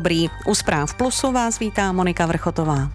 dobrý. U Zpráv Plusu vás vítá Monika Vrchotová.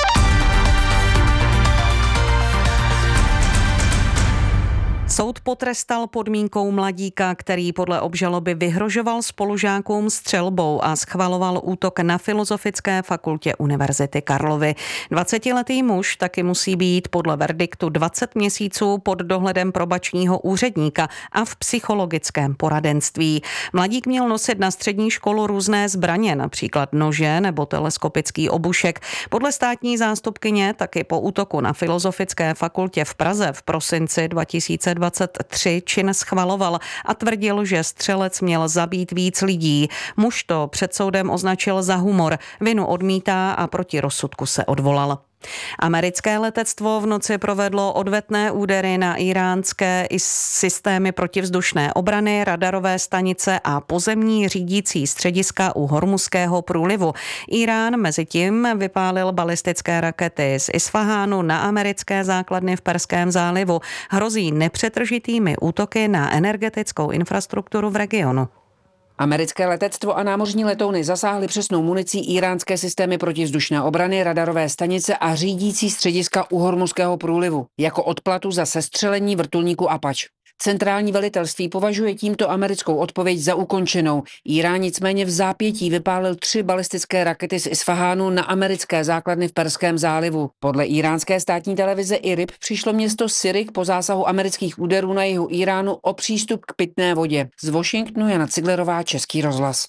Soud potrestal podmínkou mladíka, který podle obžaloby vyhrožoval spolužákům střelbou a schvaloval útok na Filozofické fakultě Univerzity Karlovy. 20letý muž taky musí být podle verdiktu 20 měsíců pod dohledem probačního úředníka a v psychologickém poradenství. Mladík měl nosit na střední školu různé zbraně, například nože nebo teleskopický obušek. Podle státní zástupkyně taky po útoku na Filozofické fakultě v Praze v prosinci 2023 čin schvaloval a tvrdil, že střelec měl zabít víc lidí. Muž to před soudem označil za humor, vinu odmítá a proti rozsudku se odvolal. Americké letectvo v noci provedlo odvetné údery na íránské i systémy protivzdušné obrany, radarové stanice a pozemní řídící střediska u Hormuzského průlivu. Írán mezitím vypálil balistické rakety z Isfahánu na americké základny v Perském zálivu. Hrozí nepřetržitými útoky na energetickou infrastrukturu v regionu. Americké letectvo a námořní letouny zasáhly přesnou municí íránské systémy protivzdušné obrany, radarové stanice a řídící střediska u Hormuzského průlivu jako odplatu za sestřelení vrtulníku Apache. Centrální velitelství považuje tímto americkou odpověď za ukončenou. Írán nicméně v zápětí vypálil 3 balistické rakety z Isfahánu na americké základny v Perském zálivu. Podle íránské státní televize IRIB přišlo město Sirik po zásahu amerických úderů na jihu Iránu o přístup k pitné vodě. Z Washingtonu Jana Ciglerová, Český rozhlas.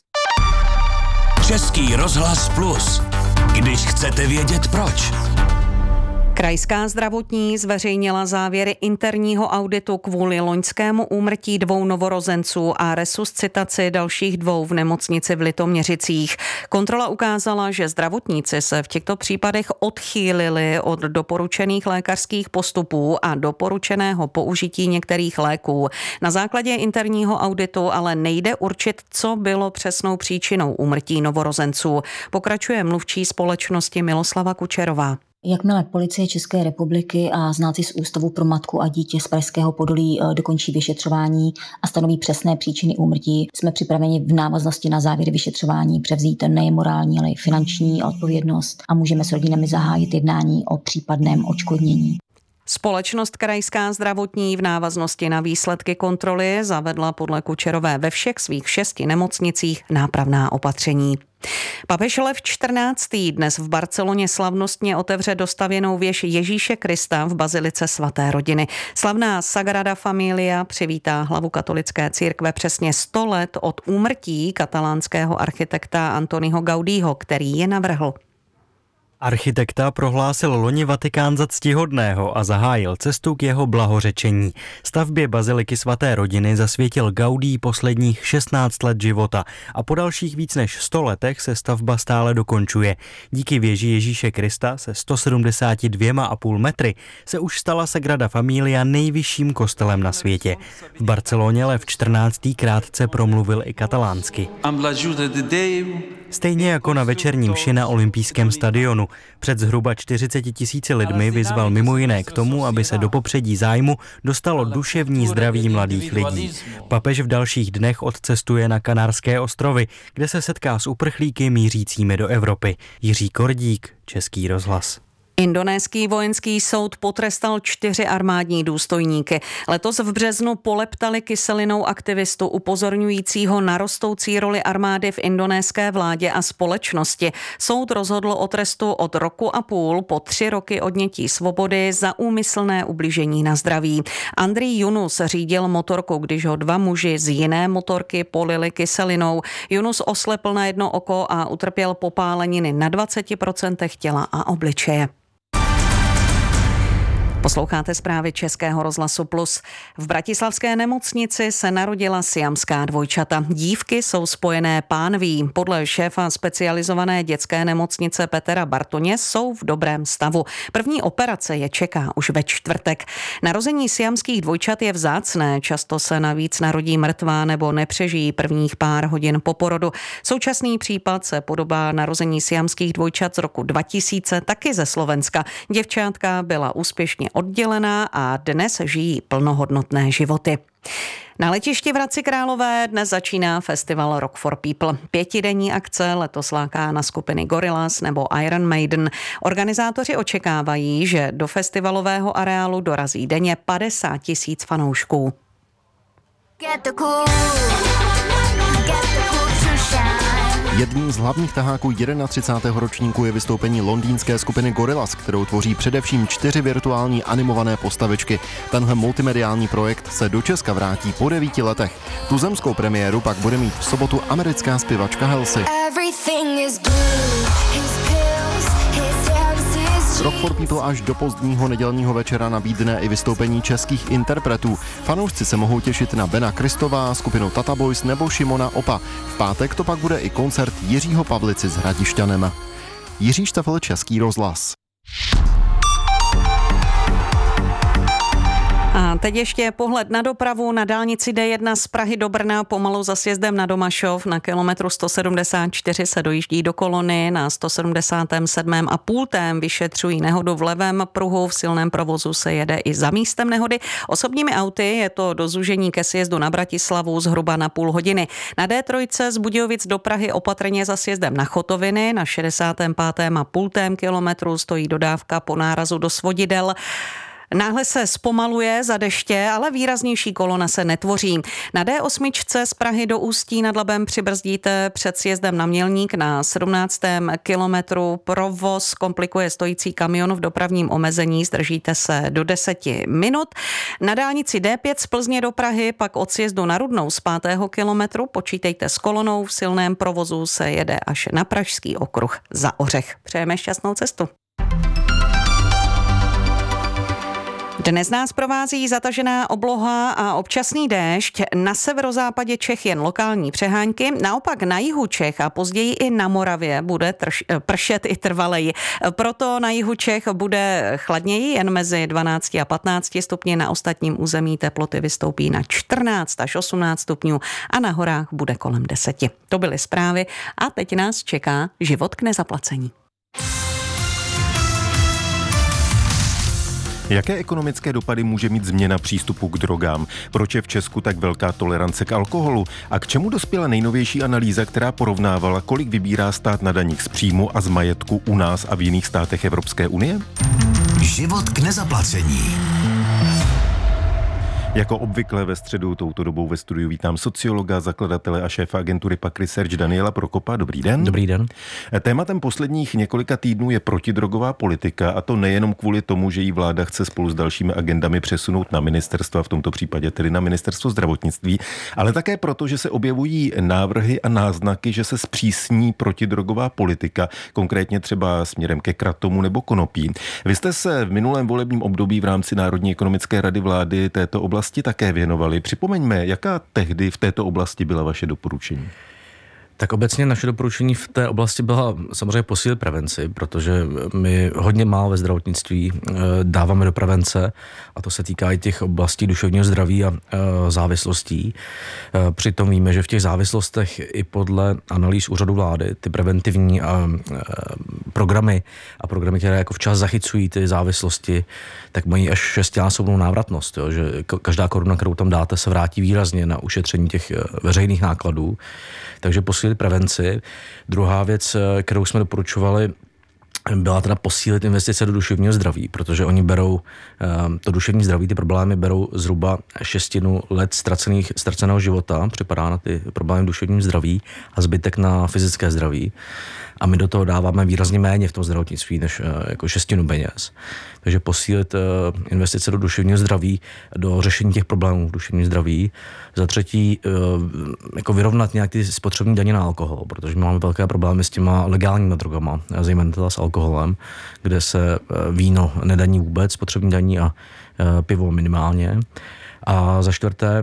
Český rozhlas Plus. Když chcete vědět proč. Krajská zdravotní zveřejnila závěry interního auditu kvůli loňskému úmrtí 2 novorozenců a resuscitaci dalších 2 v nemocnici v Litoměřicích. Kontrola ukázala, že zdravotníci se v těchto případech odchýlili od doporučených lékařských postupů a doporučeného použití některých léků. Na základě interního auditu ale nejde určit, co bylo přesnou příčinou úmrtí novorozenců. Pokračuje mluvčí společnosti Miloslava Kučerová. Jakmile Policie České republiky a znalci z Ústavu pro matku a dítě z Pražského Podolí dokončí vyšetřování a stanoví přesné příčiny úmrtí, jsme připraveni v návaznosti na závěry vyšetřování převzít nejen morální, ale i finanční odpovědnost a můžeme s rodinami zahájit jednání o případném odškodnění. Společnost Krajská zdravotní v návaznosti na výsledky kontroly zavedla podle Kučerové ve všech svých 6 nemocnicích nápravná opatření. Papež Lev XIV. Dnes v Barceloně slavnostně otevře dostavěnou věž Ježíše Krista v bazilice Svaté rodiny. Slavná Sagrada Familia přivítá hlavu katolické církve přesně 100 let od úmrtí katalánského architekta Antoniho Gaudího, který je navrhl. Architekta prohlásil loni Vatikán za ctihodného a zahájil cestu k jeho blahořečení. Stavbě baziliky Svaté rodiny zasvětil Gaudí posledních 16 let života a po dalších víc než 100 letech se stavba stále dokončuje. Díky věži Ježíše Krista se 172,5 metry se už stala Sagrada Familia nejvyšším kostelem na světě. V Barceloně Lev XIV. Krátce promluvil i katalánsky. Stejně jako na večerní mši na olympijském stadionu. Před zhruba 40 000 lidmi vyzval mimo jiné k tomu, aby se do popředí zájmu dostalo duševní zdraví mladých lidí. Papež v dalších dnech odcestuje na Kanárské ostrovy, kde se setká s uprchlíky mířícími do Evropy. Jiří Kordík, Český rozhlas. Indonéský vojenský soud potrestal 4 armádní důstojníky. Letos v březnu poleptali kyselinou aktivistu upozorňujícího na rostoucí roli armády v indonéské vládě a společnosti. Soud rozhodl o trestu od 1,5 roku po 3 roky odnětí svobody za úmyslné ubližení na zdraví. Andrij Yunus řídil motorku, když ho 2 muži z jiné motorky polili kyselinou. Yunus oslepl na jedno oko a utrpěl popáleniny na 20% těla a obličeje. Posloucháte zprávy Českého rozhlasu Plus. V bratislavské nemocnici se narodila siamská dvojčata. Dívky jsou spojené pánví. Podle šéfa specializované dětské nemocnice Petra Bartoně jsou v dobrém stavu. První operace je čeká už ve čtvrtek. Narození siamských dvojčat je vzácné. Často se navíc narodí mrtvá nebo nepřežijí prvních pár hodin po porodu. Současný případ se podobá narození siamských dvojčat z roku 2000, taky ze Slovenska. Děvčátka byla úspěšně oddělená a dnes žijí plnohodnotné životy. Na letišti v Hradci Králové dnes začíná festival Rock for People. 5denní akce letos láká na skupiny Gorillaz nebo Iron Maiden. Organizátoři očekávají, že do festivalového areálu dorazí denně 50 000 fanoušků. Jedním z hlavních taháků 31. ročníku je vystoupení londýnské skupiny Gorillaz, kterou tvoří především 4 virtuální animované postavičky. Tenhle multimediální projekt se do Česka vrátí po 9 letech. Tuzemskou premiéru pak bude mít v sobotu americká zpěvačka Halsey. Rock for People až do pozdního nedělního večera nabídne i vystoupení českých interpretů. Fanoušci se mohou těšit na Bena Kristová, skupinu Tata Boys nebo Šimona Opa. V pátek to pak bude i koncert Jiřího Pavlici s Hradišťanem. Jiří Štefel, Český rozhlas. A teď ještě pohled na dopravu. Na dálnici D1 z Prahy do Brna pomalu za sjezdem na Domašov. Na kilometru 174 se dojíždí do kolony, na 177 a půltém vyšetřují nehodu v levém pruhu. V silném provozu se jede i za místem nehody. Osobními auty je to do zúžení ke sjezdu na Bratislavu zhruba na půl hodiny. Na D3 z Budějovic do Prahy opatrně za sjezdem na Chotoviny. Na 65. a půltém kilometru stojí dodávka po nárazu do Svodidel. Náhle se zpomaluje za deště, ale výraznější kolona se netvoří. Na D8 z Prahy do Ústí nad Labem přibrzdíte před sjezdem na Mělník na 17. kilometru. Provoz komplikuje stojící kamion v dopravním omezení, zdržíte se do 10 minut. Na dálnici D5 z Plzně do Prahy pak od sjezdu na Rudnou z 5. kilometru počítejte s kolonou, v silném provozu se jede až na Pražský okruh za Ořech. Přejeme šťastnou cestu. Dnes nás provází zatažená obloha a občasný déšť. Na severozápadě Čech jen lokální přehánky. Naopak na jihu Čech a později i na Moravě bude pršet i trvaleji. Proto na jihu Čech bude chladněji, jen mezi 12 a 15 stupni. Na ostatním území teploty vystoupí na 14 až 18 stupňů a na horách bude kolem 10. To byly zprávy a teď nás čeká život k nezaplacení. Jaké ekonomické dopady může mít změna přístupu k drogám? Proč je v Česku tak velká tolerance k alkoholu? A k čemu dospěla nejnovější analýza, která porovnávala, kolik vybírá stát na daních z příjmu a z majetku u nás a v jiných státech Evropské unie? Život k nezaplacení. Jako obvykle ve středu touto dobou ve studiu vítám sociologa, zakladatele a šéfa agentury PAQ Research Daniela Prokopa. Dobrý den. Dobrý den. Tématem posledních několika týdnů je protidrogová politika, a to nejenom kvůli tomu, že jí vláda chce spolu s dalšími agendami přesunout na ministerstva, v tomto případě tedy na ministerstvo zdravotnictví, ale také proto, že se objevují návrhy a náznaky, že se zpřísní protidrogová politika, konkrétně třeba směrem ke kratomu nebo konopí. Vy jste se v minulém volebním období v rámci Národní ekonomické rady vlády této oblasti také věnovali. Připomeňme, jaká tehdy v této oblasti byla vaše doporučení? Tak obecně naše doporučení v té oblasti byla samozřejmě posílit prevenci, protože my hodně málo ve zdravotnictví dáváme do prevence a to se týká i těch oblastí duševního zdraví a závislostí. Přitom víme, že v těch závislostech i podle analýz úřadu vlády ty preventivní programy, které jako včas zachycují ty závislosti, tak mají až 6násobnou návratnost, jo, že každá koruna, kterou tam dáte, se vrátí výrazně na ušetření těch veřejných nákladů. Takže posílit prevenci. Druhá věc, kterou jsme doporučovali, byla teda posílit investice do duševního zdraví, protože oni berou to duševní zdraví, ty problémy berou zhruba 6 let ztraceného života, připadá na ty problémy v duševním zdraví a zbytek na fyzické zdraví. A my do toho dáváme výrazně méně v tom zdravotnictví než jako 6 peněz. Takže posílit investice do duševního zdraví, do řešení těch problémů v duševním zdraví. Za třetí, jako vyrovnat nějak ty spotřební daně na alkohol, protože máme velké problémy s těma legálními drogama, zejména teda s alkoholem, kde se víno nedaní vůbec, spotřební daní a pivo minimálně. A za čtvrté,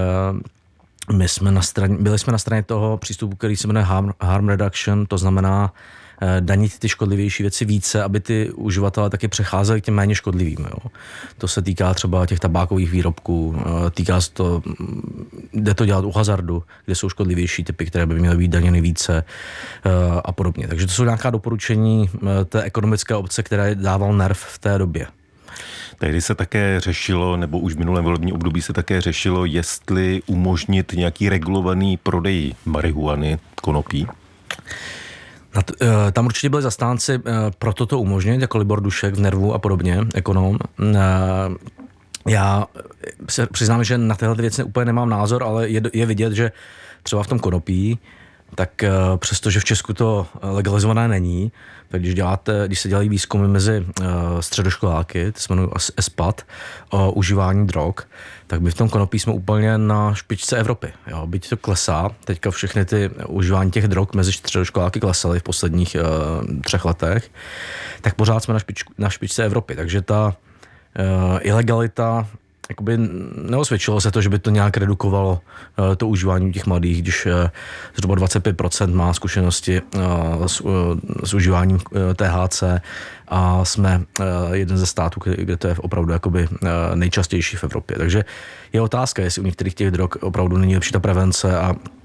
byli jsme na straně toho přístupu, který se jmenuje harm reduction, to znamená danit ty škodlivější věci více, aby ty uživatelé taky přecházeli k těm méně škodlivým. Jo. To se týká třeba těch tabákových výrobků, týká se to, jde to dělat u hazardu, kde jsou škodlivější typy, které by měly být daněny více a podobně. Takže to jsou nějaká doporučení té ekonomické obce, které dával NERV v té době. Tehdy se také řešilo, nebo už v minulém volebním období se také řešilo, jestli umožnit nějaký regulovaný prodej marihuany, konopí. Tam určitě byli zastánci pro toto umožnit, jako Libor Dušek v Nervu a podobně, ekonom. Já se přiznám, že na tyhle věci úplně nemám názor, ale je vidět, že třeba v tom konopí, tak přestože v Česku to legalizované není, tak když se dělají výzkumy mezi středoškoláky, to se jmenuje ESPAD, o užívání drog, tak my v tom konopí jsme úplně na špičce Evropy. Jo. Byť to klesá, teďka všechny ty užívání těch drog mezi středoškoláky klesaly v posledních 3 letech, tak pořád jsme na špičce Evropy. Takže ta ilegalita, jakoby neosvědčilo se to, že by to nějak redukovalo to užívání těch mladých, když zhruba 25% má zkušenosti s užíváním THC a jsme jeden ze států, kde to je opravdu jakoby nejčastější v Evropě. Takže je otázka, jestli u některých těch drog opravdu není lepší ta prevence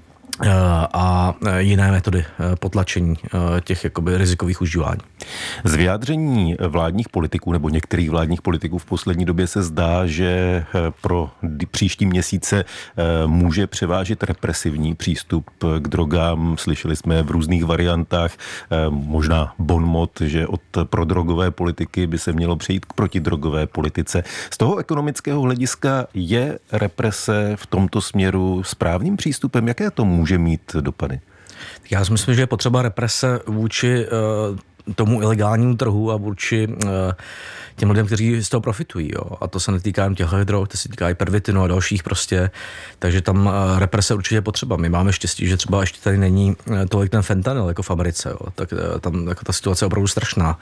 a jiné metody potlačení těch jakoby rizikových užívání. Z vyjádření vládních politiků nebo některých vládních politiků v poslední době se zdá, že pro příští měsíce může převážit represivní přístup k drogám. Slyšeli jsme v různých variantách, možná bonmot, že od prodrogové politiky by se mělo přejít k protidrogové politice. Z toho ekonomického hlediska je represe v tomto směru správným přístupem? Jaké to může mít dopady? Já si myslím, že je potřeba represe vůči tomu ilegálnímu trhu a vůči těm lidem, kteří z toho profitují. Jo. A to se netýká jen těchto drog, to se týká i pervitinu a dalších prostě. Takže tam represe určitě je potřeba. My máme štěstí, že třeba ještě tady není tolik ten fentanyl jako v Americe. Jo. Tak tam jako ta situace je opravdu strašná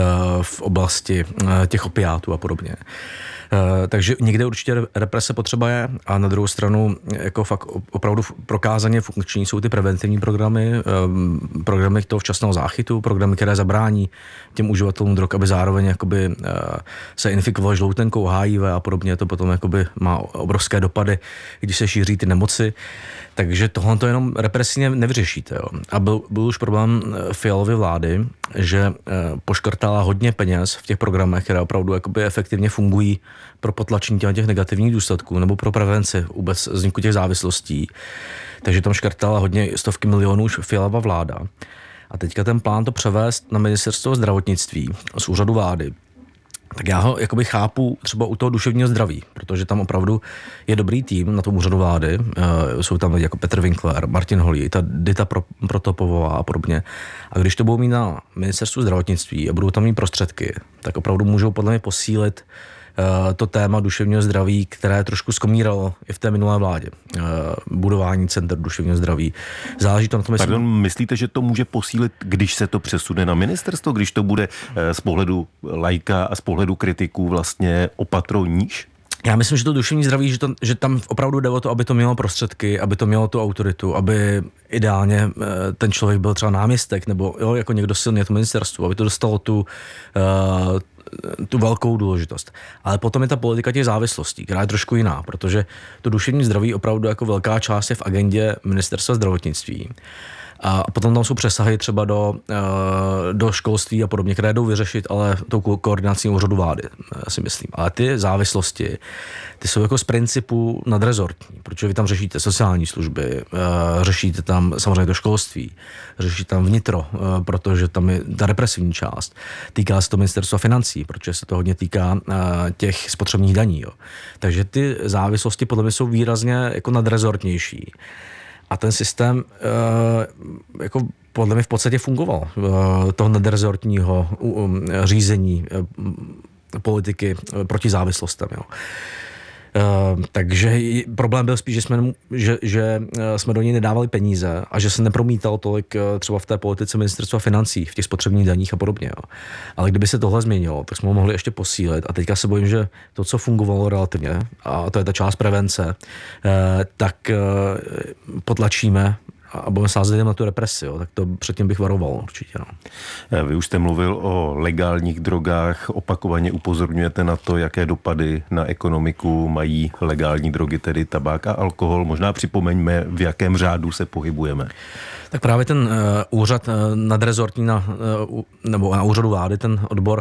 v oblasti těch opiátů a podobně. Takže někde určitě represe potřeba je a na druhou stranu jako fakt opravdu prokázaně funkční jsou ty preventivní programy, programy toho včasného záchytu, programy, které zabrání těm uživatelům drog, aby zároveň jakoby se infikovali žloutenkou, HIV a podobně, to potom jakoby má obrovské dopady, když se šíří ty nemoci. Takže tohle to jenom represivně nevyřešíte. Jo. A byl už problém Fialovy vlády, že poškrtala hodně peněz v těch programech, které opravdu jakoby efektivně fungují pro potlačení těch negativních důsledků nebo pro prevenci vůbec vzniku těch závislostí. Takže tam škrtala hodně stovky milionů už Fialova vláda. A teďka ten plán to převést na ministerstvo zdravotnictví z úřadu vlády. Tak já ho jakoby chápu třeba u toho duševního zdraví, protože tam opravdu je dobrý tým na tom úřadu vlády. Jsou tam lidi jako Petr Winkler, Martin Holý, ta Dita Protopovová a podobně. A když to budou mít na ministerstvu zdravotnictví a budou tam mít prostředky, tak opravdu můžou podle mě posílit to téma duševního zdraví, které trošku skomíralo i v té minulé vládě. Budování center duševního zdraví. Záleží to na tom, myslíte, že to může posílit, když se to přesune na ministerstvo, když to bude z pohledu laika a z pohledu kritiků vlastně opatro níž? Já myslím, že to duševní zdraví, že tam opravdu jde o to, aby to mělo prostředky, aby to mělo tu autoritu, aby ideálně ten člověk byl třeba náměstek nebo jo, jako někdo silný na to ministerstvu, aby to dostalo tu velkou důležitost. Ale potom je ta politika těch závislostí, která je trošku jiná, protože to duševní zdraví opravdu jako velká část je v agendě ministerstva zdravotnictví. A potom tam jsou přesahy třeba do školství a podobně, které jdou vyřešit, ale tou koordinací úřadu vlády, si myslím. Ale ty závislosti, ty jsou jako z principu nadrezortní, protože vy tam řešíte sociální služby, řešíte tam samozřejmě to školství, řešíte tam vnitro, protože tam je ta represivní část. Týká se to ministerstva financí, protože se to hodně týká těch spotřebních daní. Jo. Takže ty závislosti podle mě jsou výrazně jako nadrezortnější. A ten systém jako podle mě v podstatě fungoval. Toho nadrezortního řízení politiky proti závislostem. Jo. Takže problém byl spíš, že jsme do něj nedávali peníze a že se nepromítal tolik třeba v té politice ministerstva financí, v těch spotřebních daních a podobně. Jo. Ale kdyby se tohle změnilo, tak jsme ho mohli ještě posílit a teďka se bojím, že to, co fungovalo relativně, a to je ta část prevence, tak potlačíme a budeme sázet jen na tu represi, jo. Tak to předtím bych varoval určitě. No. Vy už jste mluvil o legálních drogách, opakovaně upozorňujete na to, jaké dopady na ekonomiku mají legální drogy, tedy tabák a alkohol. Možná připomeňme, v jakém řádu se pohybujeme. Tak právě ten úřad nadrezortní nebo na úřadu vlády, ten odbor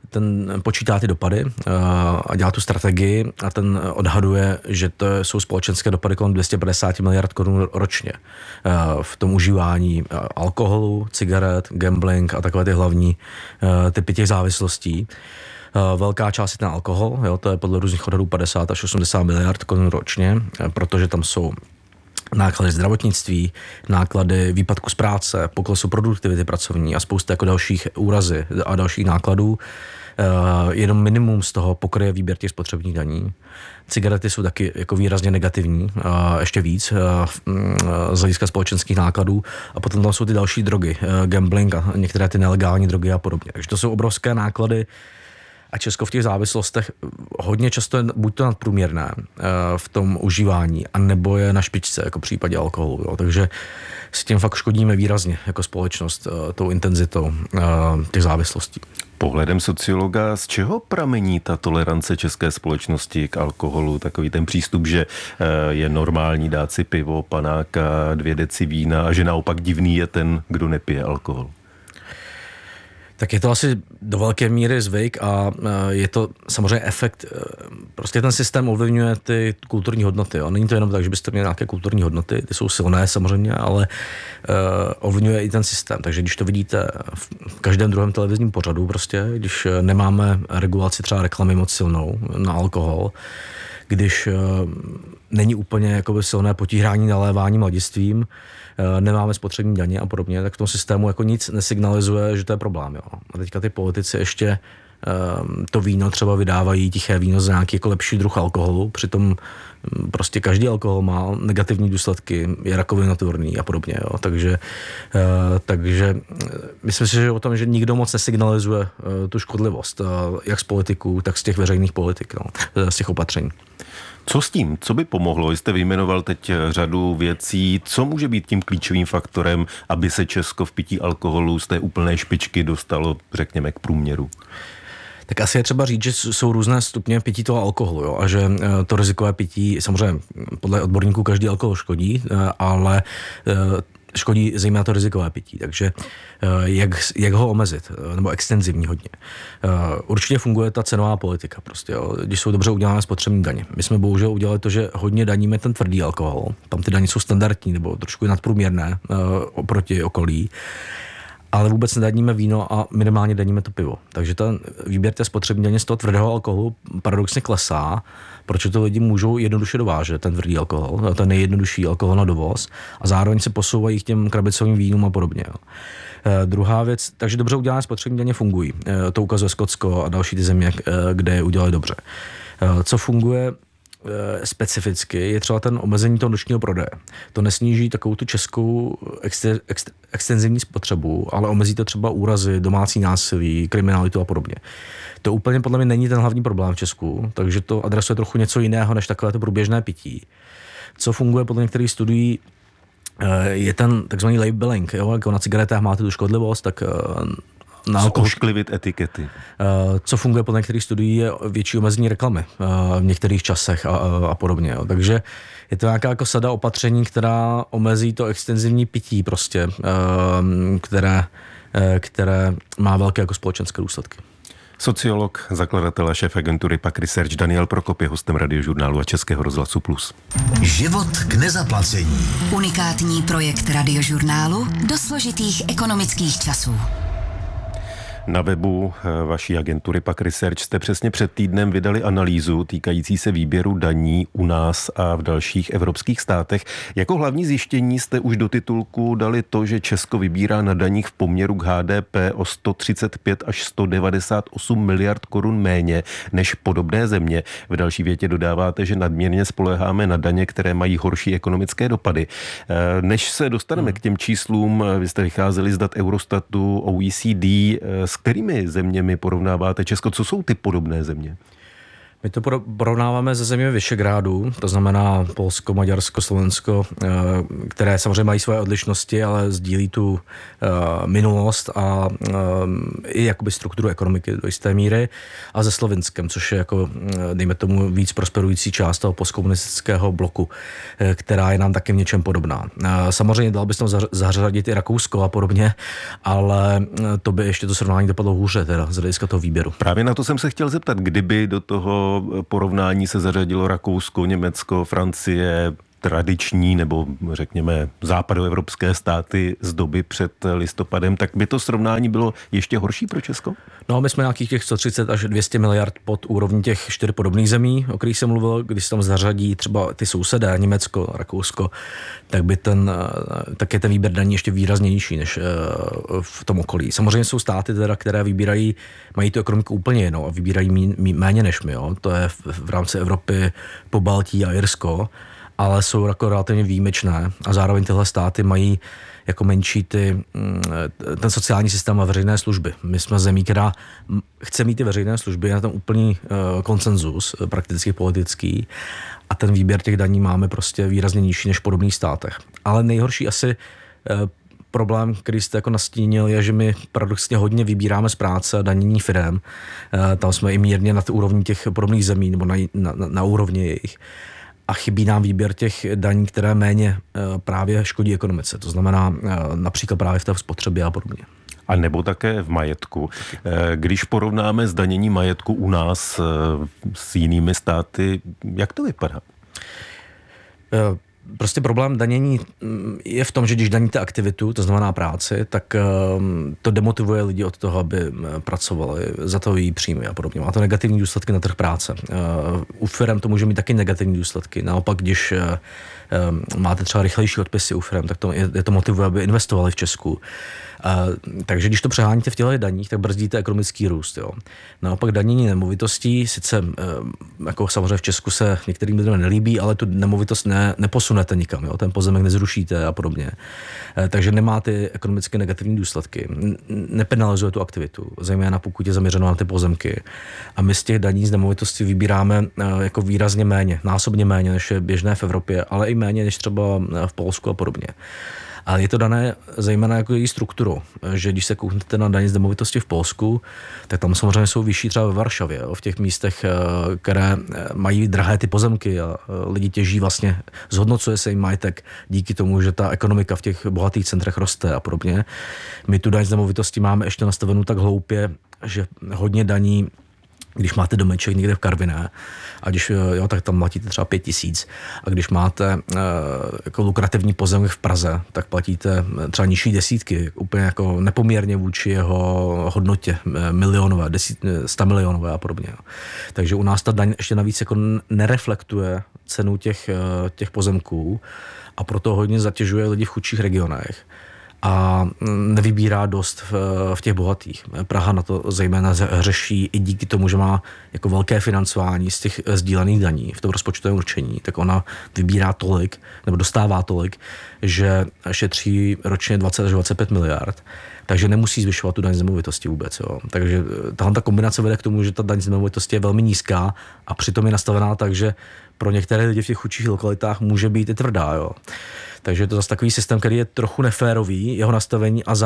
ten počítá ty dopady a dělá tu strategii a ten odhaduje, že to jsou společenské dopady kolem 250 miliard korun ročně v tom užívání alkoholu, cigaret, gambling a takové ty hlavní typy těch závislostí. Velká část je ten alkohol, jo, to je podle různých odhadů 50 až 80 miliard korun ročně, protože tam jsou náklady zdravotnictví, náklady výpadku z práce, poklesu produktivity pracovní a spousta jako dalších úrazy a dalších nákladů. Jenom minimum z toho pokryje výběr těch spotřebních daní. Cigarety jsou taky jako výrazně negativní, ještě víc z hlediska společenských nákladů. A potom tam jsou ty další drogy, gambling a některé ty nelegální drogy a podobně. Takže to jsou obrovské náklady. A Česko v těch závislostech hodně často je buď to nadprůměrné v tom užívání, anebo je na špičce, jako v případě alkoholu. Jo. Takže s tím fakt škodíme výrazně jako společnost tou intenzitou těch závislostí. Pohledem sociologa, z čeho pramení ta tolerance české společnosti k alkoholu? Takový ten přístup, že je normální dát si pivo, panáka, 2 deci vína a že naopak divný je ten, kdo nepije alkohol. Tak je to asi do velké míry zvyk a je to samozřejmě efekt, prostě ten systém ovlivňuje ty kulturní hodnoty. Jo. Není to jenom tak, že byste měli nějaké kulturní hodnoty, ty jsou silné samozřejmě, ale ovlivňuje i ten systém. Takže když to vidíte v každém druhém televizním pořadu, prostě, když nemáme regulaci třeba reklamy moc silnou na alkohol, když není úplně jakoby silné potírání nalévání mladistvím, nemáme spotřební daně a podobně, tak v tom systému jako nic nesignalizuje, že to je problém. Jo. A teďka ty politici ještě to víno třeba vydávají, tiché víno za nějaký jako lepší druh alkoholu, přitom prostě každý alkohol má negativní důsledky, je rakovinotvorný a podobně. Jo. Takže myslím si, že o tom, že nikdo moc nesignalizuje tu škodlivost, jak z politiků, tak z těch veřejných politik, no, z těch opatření. Co s tím? Co by pomohlo? Jste vyjmenoval teď řadu věcí. Co může být tím klíčovým faktorem, aby se Česko v pití alkoholu z té úplné špičky dostalo, řekněme, k průměru? Tak asi je třeba říct, že jsou různé stupně pití toho alkoholu, jo, a že to rizikové pití, samozřejmě podle odborníků každý alkohol škodí, ale škodí zejména to rizikové pití, takže jak ho omezit, nebo extenzivní hodně. Určitě funguje ta cenová politika prostě, jo, když jsou dobře udělané spotřební daně. My jsme bohužel udělali to, že hodně daníme ten tvrdý alkohol, tam ty daně jsou standardní nebo trošku nadprůměrné oproti okolí, ale vůbec nedaníme víno a minimálně daníme to pivo. Takže ten výběr té spotřební daně z toho tvrdého alkoholu paradoxně klesá, protože to lidi můžou jednoduše dovážet, ten tvrdý alkohol, ten nejjednodušší alkohol na dovoz a zároveň se posouvají k těm krabicovým vínům a podobně. Jo. Druhá věc, takže dobře udělané spotřební daně fungují. To ukazuje Skotsko a další ty země, kde je udělali dobře. Co funguje specificky, je třeba ten omezení toho nočního prodeje. To nesníží takovou tu českou extenzivní spotřebu, ale omezí to třeba úrazy, domácí násilí, kriminalitu a podobně. To úplně podle mě není ten hlavní problém v Česku, takže to adresuje trochu něco jiného než takové to průběžné pití. Co funguje podle některých studií, je ten takzvaný labeling. Jo? Jako na cigaretách máte tu škodlivost, tak na alkohol. Zkošklivit etikety. Co funguje podle některých studií, je větší omezení reklamy v některých časech a podobně. Jo. Takže je to nějaká jako sada opatření, která omezí to extenzivní pití prostě, které má velké jako společenské důsledky. Sociolog, zakladatel a šéf agentury PAQ Research Daniel Prokop je hostem Radiožurnálu a Českého rozhlasu Plus. Život k nezaplacení. Unikátní projekt Radiožurnálu do složitých ekonomických časů. Na webu vaší agentury PAQ Research jste přesně před týdnem vydali analýzu týkající se výběru daní u nás a v dalších evropských státech. Jako hlavní zjištění jste už do titulku dali to, že Česko vybírá na daních v poměru k HDP o 135 až 198 miliard korun méně než podobné země. V další větě dodáváte, že nadměrně spoléháme na daně, které mají horší ekonomické dopady. Než se dostaneme k těm číslům, vy jste vycházeli z dat Eurostatu, OECD, s kterými zeměmi porovnáváte Česko? Co jsou ty podobné země? My to porovnáváme se zeměmi Visegrádu, to znamená Polsko, Maďarsko, Slovensko, které samozřejmě mají své odlišnosti, ale sdílí tu minulost a i jakoby strukturu ekonomiky do jisté míry, a se Slovinskem, což je jako, dejme tomu, víc prosperující část toho postkomunistického bloku, která je nám taky v něčem podobná. Samozřejmě dal bys tam zařadit i Rakousko a podobně, ale to by ještě to srovnání dopadlo hůře teda z hlediska toho výběru. Právě na to jsem se chtěl zeptat, kdyby do toho porovnání se zařadilo Rakousko, Německo, Francie, tradiční nebo řekněme západoevropské státy z doby před listopadem, tak by to srovnání bylo ještě horší pro Česko? No, my jsme nějakých těch 130 až 200 miliard pod úrovní těch 4 podobných zemí, o kterých jsem mluvil. Když se tam zařadí třeba ty sousedé, Německo, Rakousko, tak by tak je ten výběr daní ještě výraznější než v tom okolí. Samozřejmě jsou státy, teda, které mají tu ekonomiku úplně jinou a vybírají méně než my. Jo. To je v rámci Evropy Pobaltí a Irsko, ale jsou jako relativně výjimečné a zároveň tyhle státy mají jako menší ten sociální systém a veřejné služby. My jsme zemí, která chce mít ty veřejné služby, je na tom úplný konsenzus, prakticky politický, a ten výběr těch daní máme prostě výrazně nižší než v podobných státech. Ale nejhorší asi problém, který jste jako nastínil, je, že my paradoxně hodně vybíráme z práce a danění firem. Tam jsme i mírně na úrovni těch podobných zemí nebo na úrovni jejich. A chybí nám výběr těch daní, které méně právě škodí ekonomice. To znamená například právě v té spotřebě a podobně. A nebo také v majetku. Když porovnáme zdanění majetku u nás s jinými státy, jak to vypadá? Prostě problém danění je v tom, že když daníte aktivitu, to znamená práci, tak to demotivuje lidi od toho, aby pracovali, za to její příjmy a podobně. Má to negativní důsledky na trh práce. U firem to může mít taky negativní důsledky. Naopak, když máte třeba rychlejší odpisy u firem, tak je to motivuje, aby investovali v Česku. Takže když to přeháníte v těchto daních, tak brzdíte ekonomický růst. Jo. Naopak danění nemovitostí, sice jako samozřejmě v Česku se některým lidem nelíbí, ale tu nemovitost neposunete nikam, jo. Ten pozemek nezrušíte a podobně. Takže nemá ty ekonomicky negativní důsledky. Nepenalizuje tu aktivitu, zejména pokud je zaměřeno na ty pozemky. A my z těch daní z nemovitosti vybíráme jako výrazně méně, násobně méně, než je běžné v Evropě, ale i méně než třeba v Polsku a podobně. Ale je to dané zejména jako její strukturu, že když se kouknete na daně z nemovitosti v Polsku, tak tam samozřejmě jsou vyšší třeba ve Varšavě, v těch místech, které mají drahé ty pozemky a lidi těží vlastně, zhodnocuje se jim majetek díky tomu, že ta ekonomika v těch bohatých centrech roste a podobně. My tu daň z nemovitosti máme ještě nastavenou tak hloupě, že hodně daní, když máte domeček někde v Karviné, a když tak tam platíte třeba 5 000, a když máte jako lukrativní pozemek v Praze, tak platíte třeba nižší desítky, úplně jako nepoměrně vůči jeho hodnotě milionové, 100 milionové a podobně. Takže u nás ta daň ještě navíc jako nereflektuje cenu těch pozemků a proto hodně zatěžuje lidi v chudších regionech a nevybírá dost v těch bohatých. Praha na to zejména řeší i díky tomu, že má jako velké financování z těch sdílených daní v tom rozpočtovém určení, tak ona vybírá tolik, nebo dostává tolik, že šetří ročně 20 až 25 miliard, takže nemusí zvyšovat tu daň z nemovitosti vůbec. Jo. Takže tahle ta kombinace vede k tomu, že ta daň z nemovitosti je velmi nízká a přitom je nastavená tak, že pro některé lidi v těch chudších lokalitách může být i tvrdá. Jo. Takže je to zase takový systém, který je trochu neférový, jeho nastavení, a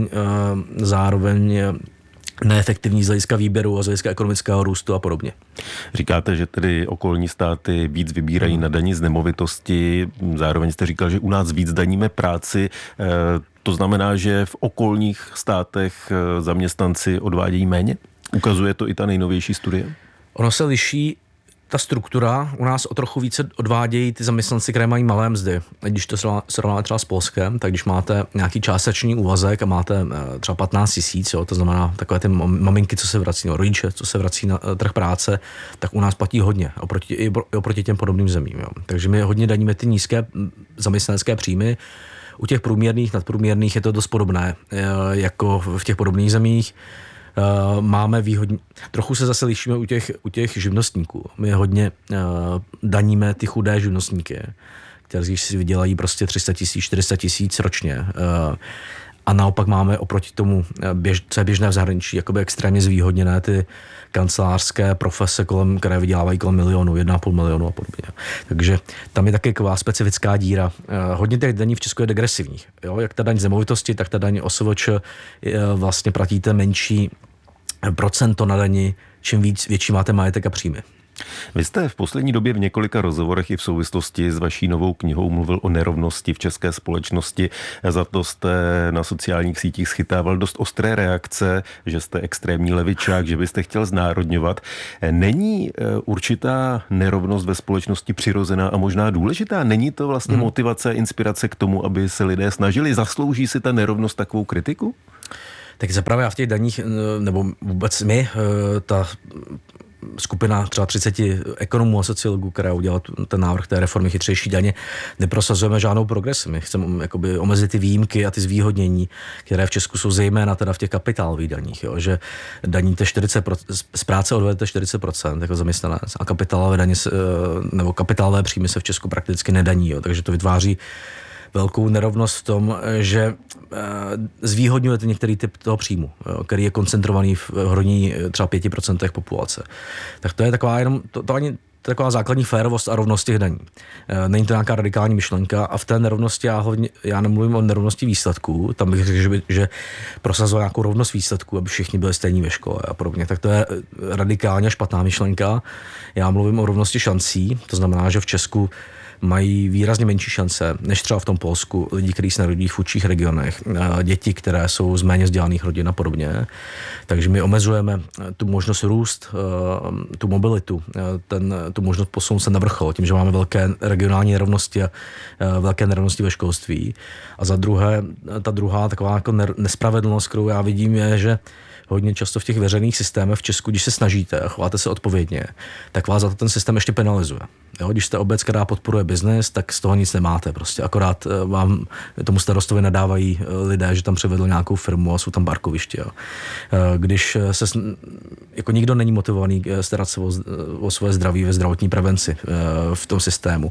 zároveň neefektivní z hlediska výběru a z hlediska ekonomického růstu a podobně. Říkáte, že tedy okolní státy víc vybírají na daní z nemovitosti, zároveň jste říkal, že u nás víc daníme práci. To znamená, že v okolních státech zaměstnanci odvádějí méně? Ukazuje to i ta nejnovější studie? Ono se liší ta struktura. U nás o trochu více odvádějí ty zaměstnanci, které mají malé mzdy. Když to srovnáme třeba s Polskem, tak když máte nějaký částečný úvazek a máte třeba 15 000, to znamená takové ty maminky, co se vrací, rodiče, co se vrací na trh práce, tak u nás platí hodně oproti těm podobným zemím. Jo. Takže my hodně daníme ty nízké zaměstnanecké příjmy. U těch průměrných, nadprůměrných je to dost podobné jako v těch podobných zemích. Máme výhodně, trochu se zase lišíme u těch živnostníků. My hodně daníme ty chudé živnostníky, kteří si vydělají prostě 300 000, 400 000 ročně. a naopak máme oproti tomu, co je běžné v zahraničí, jakoby extrémně zvýhodněné ty kancelářské profese, které vydělávají kolem 1,5 milionu a podobně. Takže tam je taky taková specifická díra. Hodně těch daní v Česku je degresivních. Jo? Jak ta daň z nemovitosti, tak ta daň OSVČ vlastně platíte menší procento na dani, čím větší máte majetek a příjmy. Vy jste v poslední době v několika rozhovorech i v souvislosti s vaší novou knihou mluvil o nerovnosti v české společnosti. Za to jste na sociálních sítích schytával dost ostré reakce, že jste extrémní levičák, že byste chtěl znárodňovat. Není určitá nerovnost ve společnosti přirozená a možná důležitá? Není to vlastně motivace, inspirace k tomu, aby se lidé snažili? Zaslouží si ta nerovnost takovou kritiku? Tak zaprvé já v těch daních, nebo vůbec my, ta skupina třeba 30 ekonomů a sociologů, která udělala ten návrh té reformy chytřejší daně, neprosazujeme žádnou progresi. My chceme jakoby omezit ty výjimky a ty zvýhodnění, které v Česku jsou zejména teda v těch kapitálových daních, jo, že daníte 40%, z práce odvedete 40% jako zaměstnanec a kapitálové daně nebo kapitálové příjmy se v Česku prakticky nedaní, jo, takže to vytváří velkou nerovnost v tom, že zvýhodňujete některý typ toho příjmu, který je koncentrovaný v hroní třeba 5% populace. Tak to je taková jenom, to ani taková základní férovost a rovnost těch daní. Není to nějaká radikální myšlenka a v té nerovnosti já nemluvím o nerovnosti výsledků, tam bych řekl, že prosazuje nějakou rovnost výsledků, aby všichni byli stejní ve škole a podobně. Tak to je radikálně špatná myšlenka. Já mluvím o rovnosti šancí, to znamená, že v Česku mají výrazně menší šance, než třeba v tom Polsku, lidi, kteří se narodí v chudších regionech, děti, které jsou z méně vzdělaných rodin a podobně. Takže my omezujeme tu možnost růst, tu mobilitu, tu možnost posunout se na vrchol, tím, že máme velké regionální nerovnosti a velké nerovnosti ve školství. A za druhé, ta druhá taková jako nespravedlnost, kterou já vidím, je, že hodně často v těch veřejných systémech v Česku, když se snažíte a chováte se odpovědně, tak vás za to ten systém ještě penalizuje. Jo, když jste obec, která podporuje biznes, tak z toho nic nemáte. Prostě akorát vám tomu starostovi nadávají lidé, že tam přivedl nějakou firmu a jsou tam parkoviště. Jo. Když se jako nikdo není motivovaný starat se o svoje zdraví ve zdravotní prevenci v tom systému.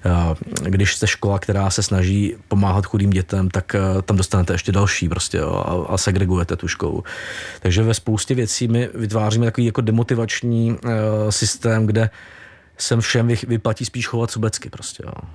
Když jste škola, která se snaží pomáhat chudým dětem, tak tam dostanete ještě další prostě, jo, a segregujete tu školu. Takže ve spoustě věcí my vytváříme takový jako demotivační systém, kde sem všem vyplatí spíš chovat sobecky prostě. Jo.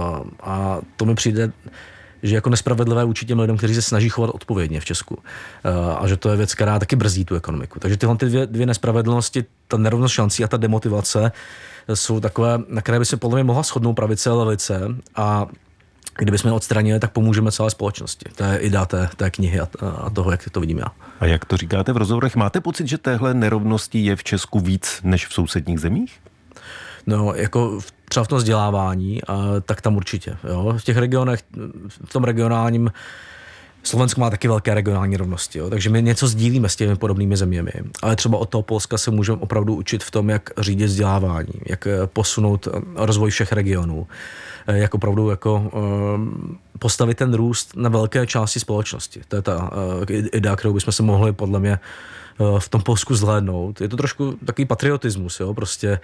A to mi přijde, že jako nespravedlivé vůči těm lidem, kteří se snaží chovat odpovědně v Česku. A že to je věc, která taky brzdí tu ekonomiku. Takže tyhle ty dvě nespravedlnosti, ta nerovnost šancí a ta demotivace jsou takové, na které by se podle mě mohla shodnout pravice a levice a kdybychom je odstranili, tak pomůžeme celé společnosti. To je idea té knihy a toho, jak to vidím já. A jak to říkáte v rozhovorech? Máte pocit, že téhle nerovnosti je v Česku víc než v sousedních zemích? No, jako třeba v tom vzdělávání, tak tam určitě. Jo. V těch regionech, v tom regionálním, Slovensko má taky velké regionální rovnosti, jo. Takže my něco sdílíme s těmi podobnými zeměmi. Ale třeba od toho Polska se můžeme opravdu učit v tom, jak řídit vzdělávání, jak posunout rozvoj všech regionů, jak opravdu jako postavit ten růst na velké části společnosti. To je ta idea, kterou bychom se mohli podle mě v tom Polsku zhlédnout. Je to trošku takový patriotismus, jo, prostě,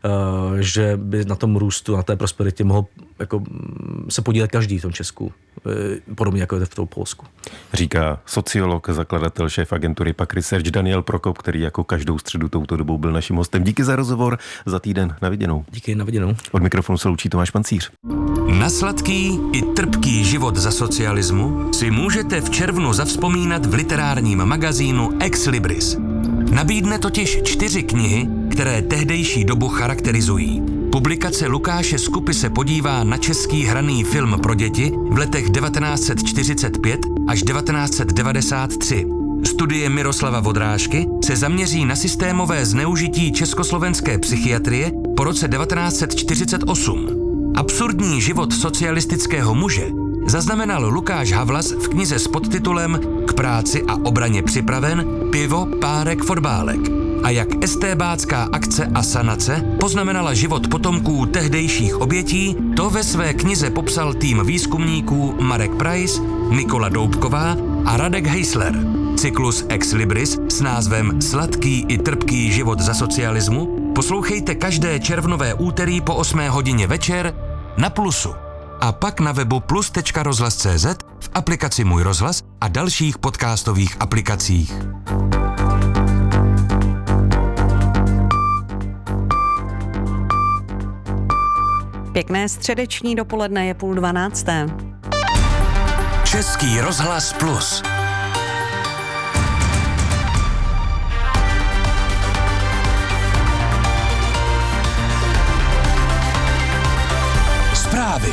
že by na tom růstu, na té prosperitě mohl jako se podílet každý v tom Česku, podobně jako je v tom Polsku. Říká sociolog, zakladatel, šéf agentury PAQ Research Daniel Prokop, který jako každou středu touto dobou byl naším hostem. Díky za rozhovor, za týden, na viděnou. Díky, na viděnou. Od mikrofonu se loučí Tomáš Pancíř. Na sladký i trpký život za socialismu si můžete v červnu zavzpomínat v literárním magazínu Ex Libris. Nabídne totiž 4 knihy, které tehdejší dobu charakterizují. Publikace Lukáše Skupy se podívá na český hraný film pro děti v letech 1945 až 1993. Studie Miroslava Vodrážky se zaměří na systémové zneužití československé psychiatrie po roce 1948. Absurdní život socialistického muže zaznamenal Lukáš Havlas v knize s podtitulem K práci a obraně připraven, pivo, párek, fotbálek. A jak estébácká akce a sanace poznamenala život potomků tehdejších obětí, to ve své knize popsal tým výzkumníků Marek Preiss, Nikola Doubková a Radek Heisler. Cyklus Ex Libris s názvem Sladký i trpký život za socialismu poslouchejte každé červnové úterý po 8 hodině večer na Plusu. A pak na webu plus.rozhlas.cz, v aplikaci Můj rozhlas a dalších podcastových aplikacích. Pěkné středeční dopoledne, je 11:30. Český rozhlas Plus. Zprávy.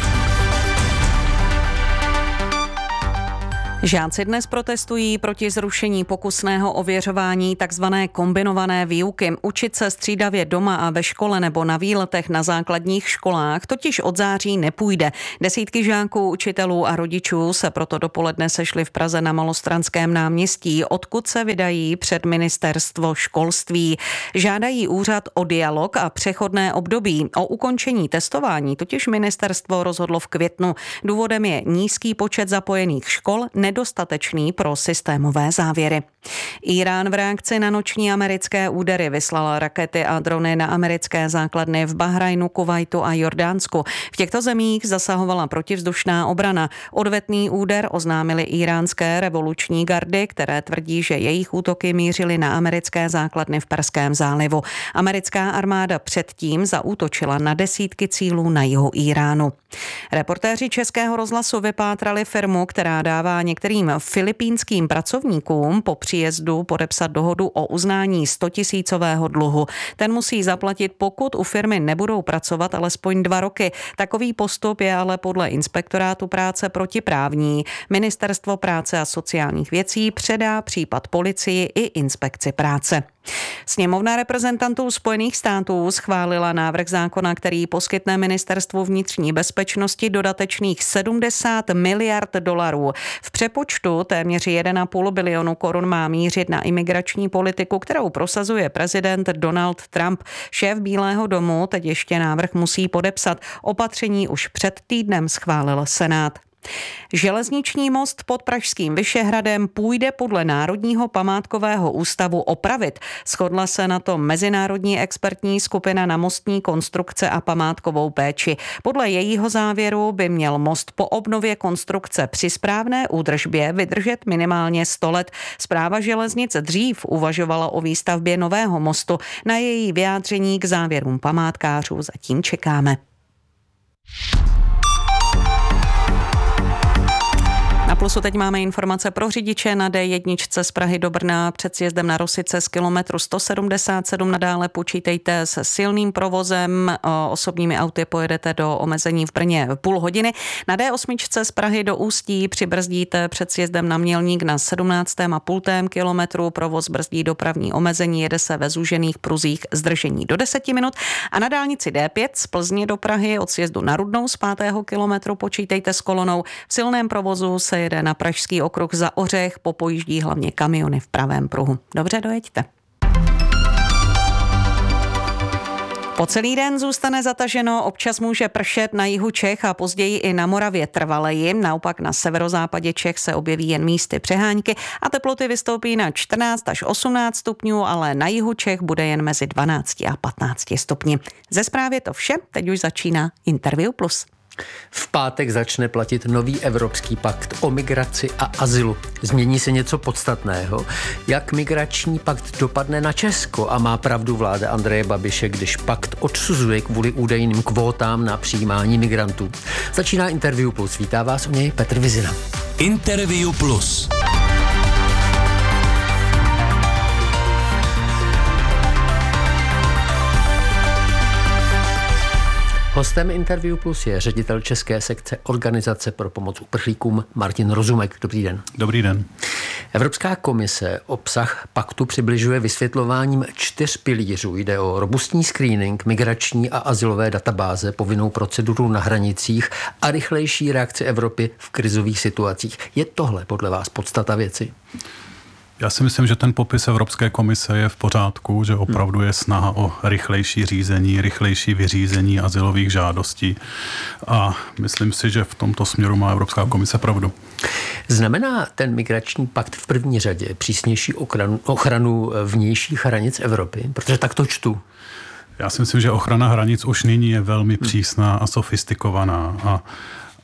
Žáci dnes protestují proti zrušení pokusného ověřování takzvané kombinované výuky. Učit se střídavě doma a ve škole nebo na výletech na základních školách totiž od září nepůjde. Desítky žáků, učitelů a rodičů se proto dopoledne sešli v Praze na Malostranském náměstí, odkud se vydají před ministerstvo školství. Žádají úřad o dialog a přechodné období. O ukončení testování totiž ministerstvo rozhodlo v květnu. Důvodem je nízký počet zapojených škol, nedostatečný pro systémové závěry. Irán v reakci na noční americké údery vyslal rakety a drony na americké základny v Bahrajnu, Kuvajtu a Jordánsku. V těchto zemích zasahovala protivzdušná obrana. Odvetný úder oznámily íránské revoluční gardy, které tvrdí, že jejich útoky mířily na americké základny v Perském zálivu. Americká armáda předtím zaútočila na desítky cílů na jihu Iránu. Reportéři Českého rozhlasu vypátrali firmu, která dává některým filipínským pracovníkům po příjezdu podepsat dohodu o uznání 100 000 dluhu. Ten musí zaplatit, pokud u firmy nebudou pracovat alespoň 2 roky. Takový postup je ale podle Inspektorátu práce protiprávní. Ministerstvo práce a sociálních věcí předá případ policii i Inspekci práce. Sněmovna reprezentantů Spojených států schválila návrh zákona, který poskytne Ministerstvu vnitřní bezpečnosti dodatečných 70 miliard dolarů. V přepočtu téměř 1,5 bilionu korun má mířit na imigrační politiku, kterou prosazuje prezident Donald Trump. Šéf Bílého domu teď ještě návrh musí podepsat. Opatření už před týdnem schválil Senát. Železniční most pod pražským Vyšehradem půjde podle Národního památkového ústavu opravit. Shodla se na to mezinárodní expertní skupina na mostní konstrukce a památkovou péči. Podle jejího závěru by měl most po obnově konstrukce při správné údržbě vydržet minimálně 100 let. Správa železnic dřív uvažovala o výstavbě nového mostu. Na její vyjádření k závěrům památkářů zatím čekáme. Na Plusu teď máme informace pro řidiče na D1 z Prahy do Brna před sjezdem na Rosice z kilometru 177 nadále počítejte s silným provozem. Osobními auty pojedete do omezení v Brně půl hodiny. Na D8 z Prahy do Ústí přibrzdíte před sjezdem na Mělník na 17,5 kilometru. Provoz brzdí dopravní omezení, jede se ve zúžených pruzích zdržení do 10 minut. A na dálnici D5 z Plzně do Prahy od sjezdu na Rudnou z 5. kilometru počítejte s kolonou. V silném provozu se jede na Pražský okruh za Ořech, popojíždí hlavně kamiony v pravém pruhu. Dobře, dojeďte. Po celý den zůstane zataženo, občas může pršet na jihu Čech a později i na Moravě trvaleji. Naopak na severozápadě Čech se objeví jen místy přehánky a teploty vystoupí na 14 až 18 stupňů, ale na jihu Čech bude jen mezi 12 a 15 stupni. Ze zprávy to vše, teď už začíná Interview Plus. V pátek začne platit nový Evropský pakt o migraci a azylu. Změní se něco podstatného. Jak migrační pakt dopadne na Česko a má pravdu vláda Andreje Babiše, když pakt odsuzuje kvůli údajným kvótám na přijímání migrantů. Začíná Interview Plus. Vítá vás u něj Petr Vizina. Interview Plus. Hostem Interview Plus je ředitel české sekce Organizace pro pomoc uprchlíkům Martin Rozumek. Dobrý den. Dobrý den. Evropská komise obsah paktu přibližuje vysvětlováním 4 pilířů. Jde o robustní screening, migrační a azylové databáze, povinnou proceduru na hranicích a rychlejší reakci Evropy v krizových situacích. Je tohle podle vás podstata věci? Já si myslím, že ten popis Evropské komise je v pořádku, že opravdu je snaha o rychlejší řízení, rychlejší vyřízení azylových žádostí a myslím si, že v tomto směru má Evropská komise pravdu. Znamená ten migrační pakt v první řadě přísnější ochranu vnějších hranic Evropy? Protože tak to čtu. Já si myslím, že ochrana hranic už nyní je velmi přísná a sofistikovaná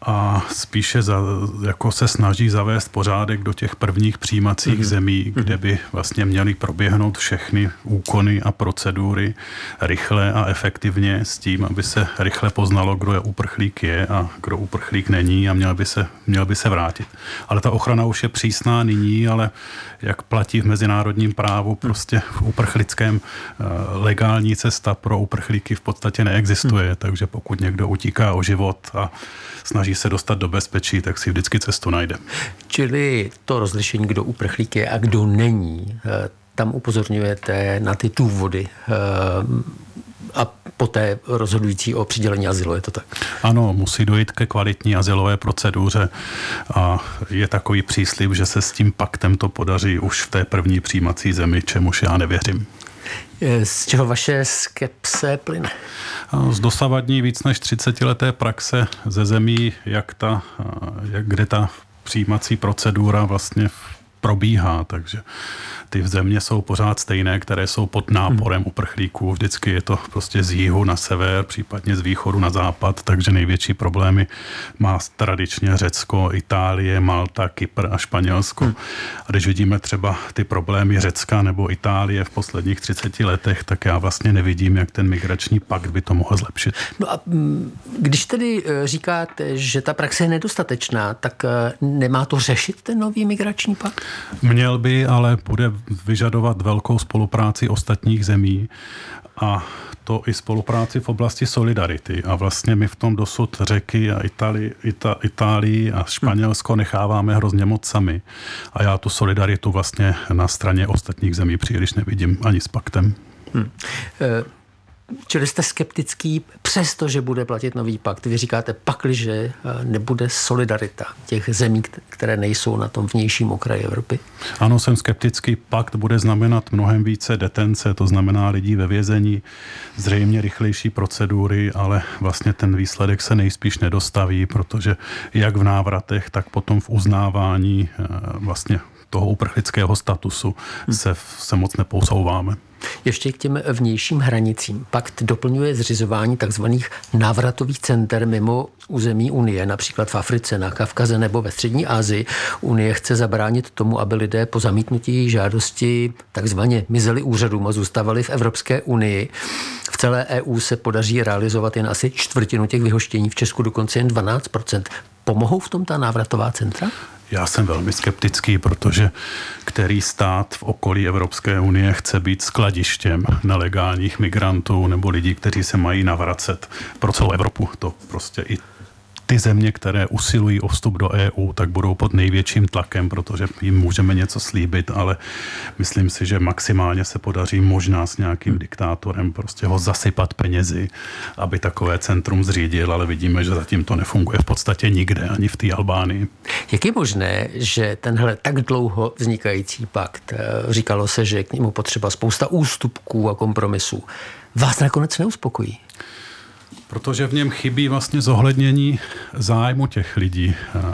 a spíše jako se snaží zavést pořádek do těch prvních přijímacích zemí, kde by vlastně měly proběhnout všechny úkony a procedury rychle a efektivně s tím, aby se rychle poznalo, kdo je uprchlík a kdo uprchlík není a měl by se vrátit. Ale ta ochrana už je přísná nyní, ale jak platí v mezinárodním právu, prostě v uprchlickém legální cesta pro uprchlíky v podstatě neexistuje, takže pokud někdo utíká o život a snaží se dostat do bezpečí, tak si vždycky cestu najde. Čili to rozlišení, kdo uprchlík je a kdo není, tam upozorňujete na ty důvody a poté rozhodující o přidělení azylu, je to tak? Ano, musí dojít ke kvalitní azylové proceduře a je takový příslib, že se s tím paktem to podaří už v té první přijímací zemi, čemuž já nevěřím. Z čeho vaše skepse plyne? Z dosavadní víc než 30leté praxe ze zemí, kde ta přijímací procedura vlastně probíhá, takže ty země jsou pořád stejné, které jsou pod náporem uprchlíků. Vždycky je to prostě z jihu na sever, případně z východu na západ, takže největší problémy má tradičně Řecko, Itálie, Malta, Kypr a Španělsko. A když vidíme třeba ty problémy Řecka nebo Itálie v posledních 30 letech, tak já vlastně nevidím, jak ten migrační pakt by to mohl zlepšit. No a když tedy říkáte, že ta praxe je nedostatečná, tak nemá to řešit ten nový migrační pakt? Měl by, ale bude vyžadovat velkou spolupráci ostatních zemí a to i spolupráci v oblasti solidarity. A vlastně my v tom dosud Řeky a Itálii a Španělsko necháváme hrozně moc sami. A já tu solidaritu vlastně na straně ostatních zemí příliš nevidím ani s paktem. Čili jste skeptický, přestože bude platit nový pakt. Vy říkáte, pakliže nebude solidarita těch zemí, které nejsou na tom vnějším okraji Evropy? Ano, jsem skeptický. Pakt bude znamenat mnohem více detence, to znamená lidí ve vězení, zřejmě rychlejší procedury, ale vlastně ten výsledek se nejspíš nedostaví, protože jak v návratech, tak potom v uznávání vlastně toho uprchlického statusu se moc neposouváme. Ještě k těm vnějším hranicím. Pakt doplňuje zřizování takzvaných návratových center mimo území Unie, například v Africe, na Kavkaze nebo ve Střední Asii. Unie chce zabránit tomu, aby lidé po zamítnutí žádosti takzvaně mizeli úřadům a zůstávali v Evropské unii. V celé EU se podaří realizovat jen asi čtvrtinu těch vyhoštění, v Česku dokonce jen 12%. Pomohou v tom ta návratová centra? Já jsem velmi skeptický, protože který stát v okolí Evropské unie chce být skladištěm nelegálních migrantů nebo lidí, kteří se mají navracet pro celou Evropu. To prostě i ty země, které usilují o vstup do EU, tak budou pod největším tlakem, protože jim můžeme něco slíbit, ale myslím si, že maximálně se podaří možná s nějakým diktátorem prostě ho zasypat penězi, aby takové centrum zřídil, ale vidíme, že zatím to nefunguje v podstatě nikde, ani v té Albánii. Jak je možné, že tenhle tak dlouho vznikající pakt, říkalo se, že je k němu potřeba spousta ústupků a kompromisů, vás nakonec neuspokojí? Protože v něm chybí vlastně zohlednění zájmu těch lidí.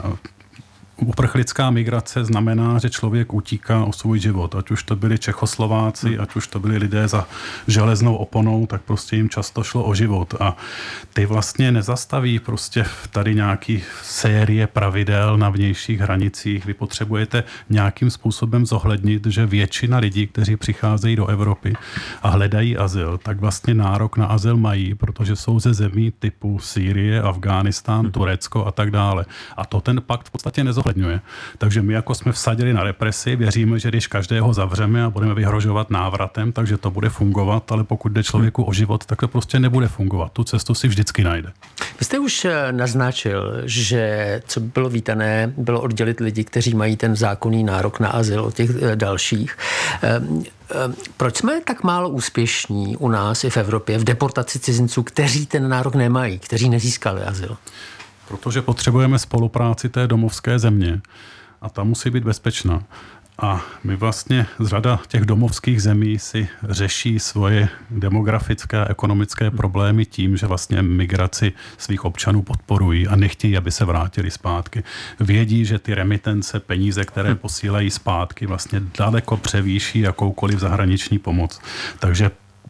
Uprchlická migrace znamená, že člověk utíká o svůj život. Ať už to byli Čechoslováci, ať už to byli lidé za železnou oponou, tak prostě jim často šlo o život. A ty vlastně nezastaví prostě tady nějaký série pravidel na vnějších hranicích. Vy potřebujete nějakým způsobem zohlednit, že většina lidí, kteří přicházejí do Evropy a hledají azyl, tak vlastně nárok na azyl mají, protože jsou ze zemí typu Sýrie, Afghánistán, Turecko a tak dále. A to ten pakt v podstatě nezohledňuje. Takže my jako jsme vsadili na represi, věříme, že když každého zavřeme a budeme vyhrožovat návratem, takže to bude fungovat, ale pokud jde člověku o život, tak to prostě nebude fungovat. Tu cestu si vždycky najde. Vy jste už naznačil, že co bylo vítané, bylo oddělit lidi, kteří mají ten zákonný nárok na azyl od těch dalších. Proč jsme tak málo úspěšní u nás i v Evropě v deportaci cizinců, kteří ten nárok nemají, kteří nezískali azyl? Protože potřebujeme spolupráci té domovské země a ta musí být bezpečná. A my vlastně z řada těch domovských zemí si řeší svoje demografické a ekonomické problémy tím, že vlastně migraci svých občanů podporují a nechtějí, aby se vrátili zpátky. Vědí, že ty remitence, peníze, které posílají zpátky, vlastně daleko převýší jakoukoliv zahraniční pomoc. Takže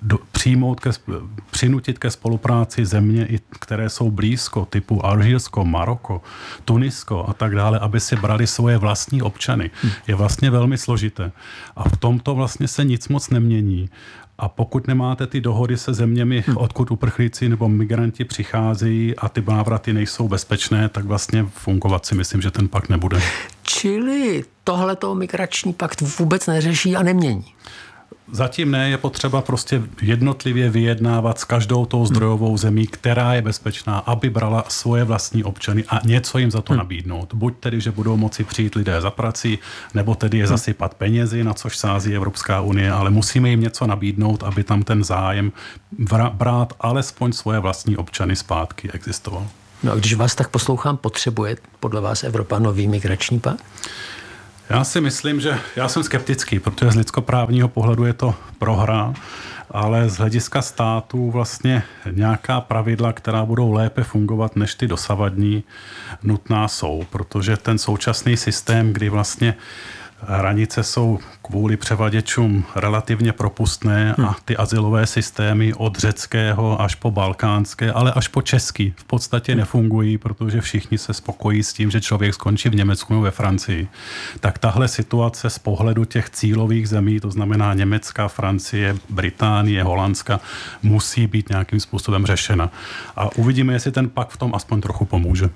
přinutit ke spolupráci země, které jsou blízko, typu Alžírsko, Maroko, Tunisko a tak dále, aby si brali svoje vlastní občany, je vlastně velmi složité. A v tomto vlastně se nic moc nemění. A pokud nemáte ty dohody se zeměmi, odkud uprchlíci nebo migranti přicházejí a ty návraty nejsou bezpečné, tak vlastně fungovat si myslím, že ten pakt nebude. Čili tohleto migrační pakt vůbec neřeší a nemění? Zatím ne, je potřeba prostě jednotlivě vyjednávat s každou tou zdrojovou zemí, která je bezpečná, aby brala svoje vlastní občany a něco jim za to nabídnout. Buď tedy, že budou moci přijít lidé za prací, nebo tedy je zasypat penězi, na což sází Evropská unie, ale musíme jim něco nabídnout, aby tam ten zájem brát alespoň svoje vlastní občany zpátky existoval. No a když vás tak poslouchám, potřebuje podle vás Evropa nový migrační pakt? Já si myslím, že já jsem skeptický, protože z lidskoprávního pohledu je to prohra, ale z hlediska států vlastně nějaká pravidla, která budou lépe fungovat než ty dosavadní, nutná jsou, protože ten současný systém, kdy vlastně hranice jsou kvůli převaděčům relativně propustné a ty azylové systémy od řeckého až po balkánské, ale až po český v podstatě nefungují, protože všichni se spokojí s tím, že člověk skončí v Německu nebo ve Francii. Tak tahle situace z pohledu těch cílových zemí, to znamená Německa, Francie, Británie, Holandska, musí být nějakým způsobem řešena. A uvidíme, jestli ten pakt v tom aspoň trochu pomůže.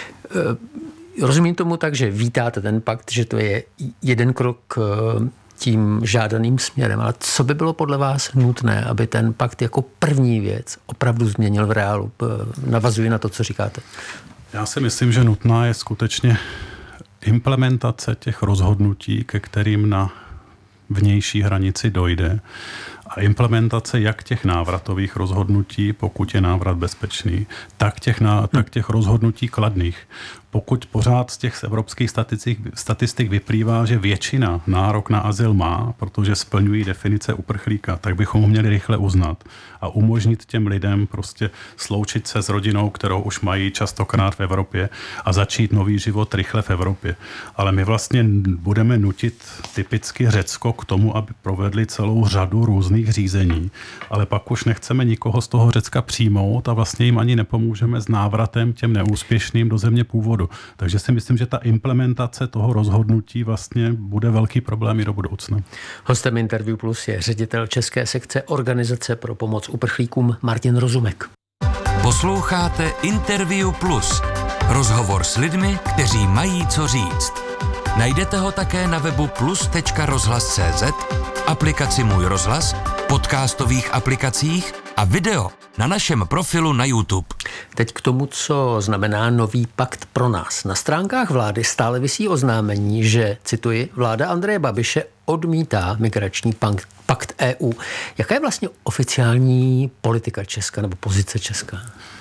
Rozumím tomu tak, že vítáte ten pakt, že to je jeden krok tím žádaným směrem, ale co by bylo podle vás nutné, aby ten pakt jako první věc opravdu změnil v reálu? Navazuji na to, co říkáte. Já si myslím, že nutná je skutečně implementace těch rozhodnutí, ke kterým na vnější hranici dojde, a implementace jak těch návratových rozhodnutí, pokud je návrat bezpečný, tak těch rozhodnutí kladných. Pokud pořád z těch evropských statistik vyplývá, že většina nárok na azyl má, protože splňují definice uprchlíka, tak bychom ho měli rychle uznat a umožnit těm lidem prostě sloučit se s rodinou, kterou už mají častokrát v Evropě a začít nový život rychle v Evropě. Ale my vlastně budeme nutit typicky Řecko k tomu, aby provedli celou řadu různých řízení, ale pak už nechceme nikoho z toho Řecka přijmout a vlastně jim ani nepomůžeme s návratem těm neúspěšným do země původu. Takže si myslím, že ta implementace toho rozhodnutí vlastně bude velký problém i do budoucna. Hostem Interview Plus je ředitel české sekce Organizace pro pomoc uprchlíkům Martin Rozumek. Posloucháte Interview Plus. Rozhovor s lidmi, kteří mají co říct. Najdete ho také na webu plus.rozhlas.cz, aplikaci Můj rozhlas, podcastových aplikacích a video na našem profilu na YouTube. Teď k tomu, co znamená nový pakt pro nás. Na stránkách vlády stále visí oznámení, že, cituji, vláda Andreje Babiše odmítá migrační pakt EU. Jaká je vlastně oficiální politika Česka nebo pozice Česka?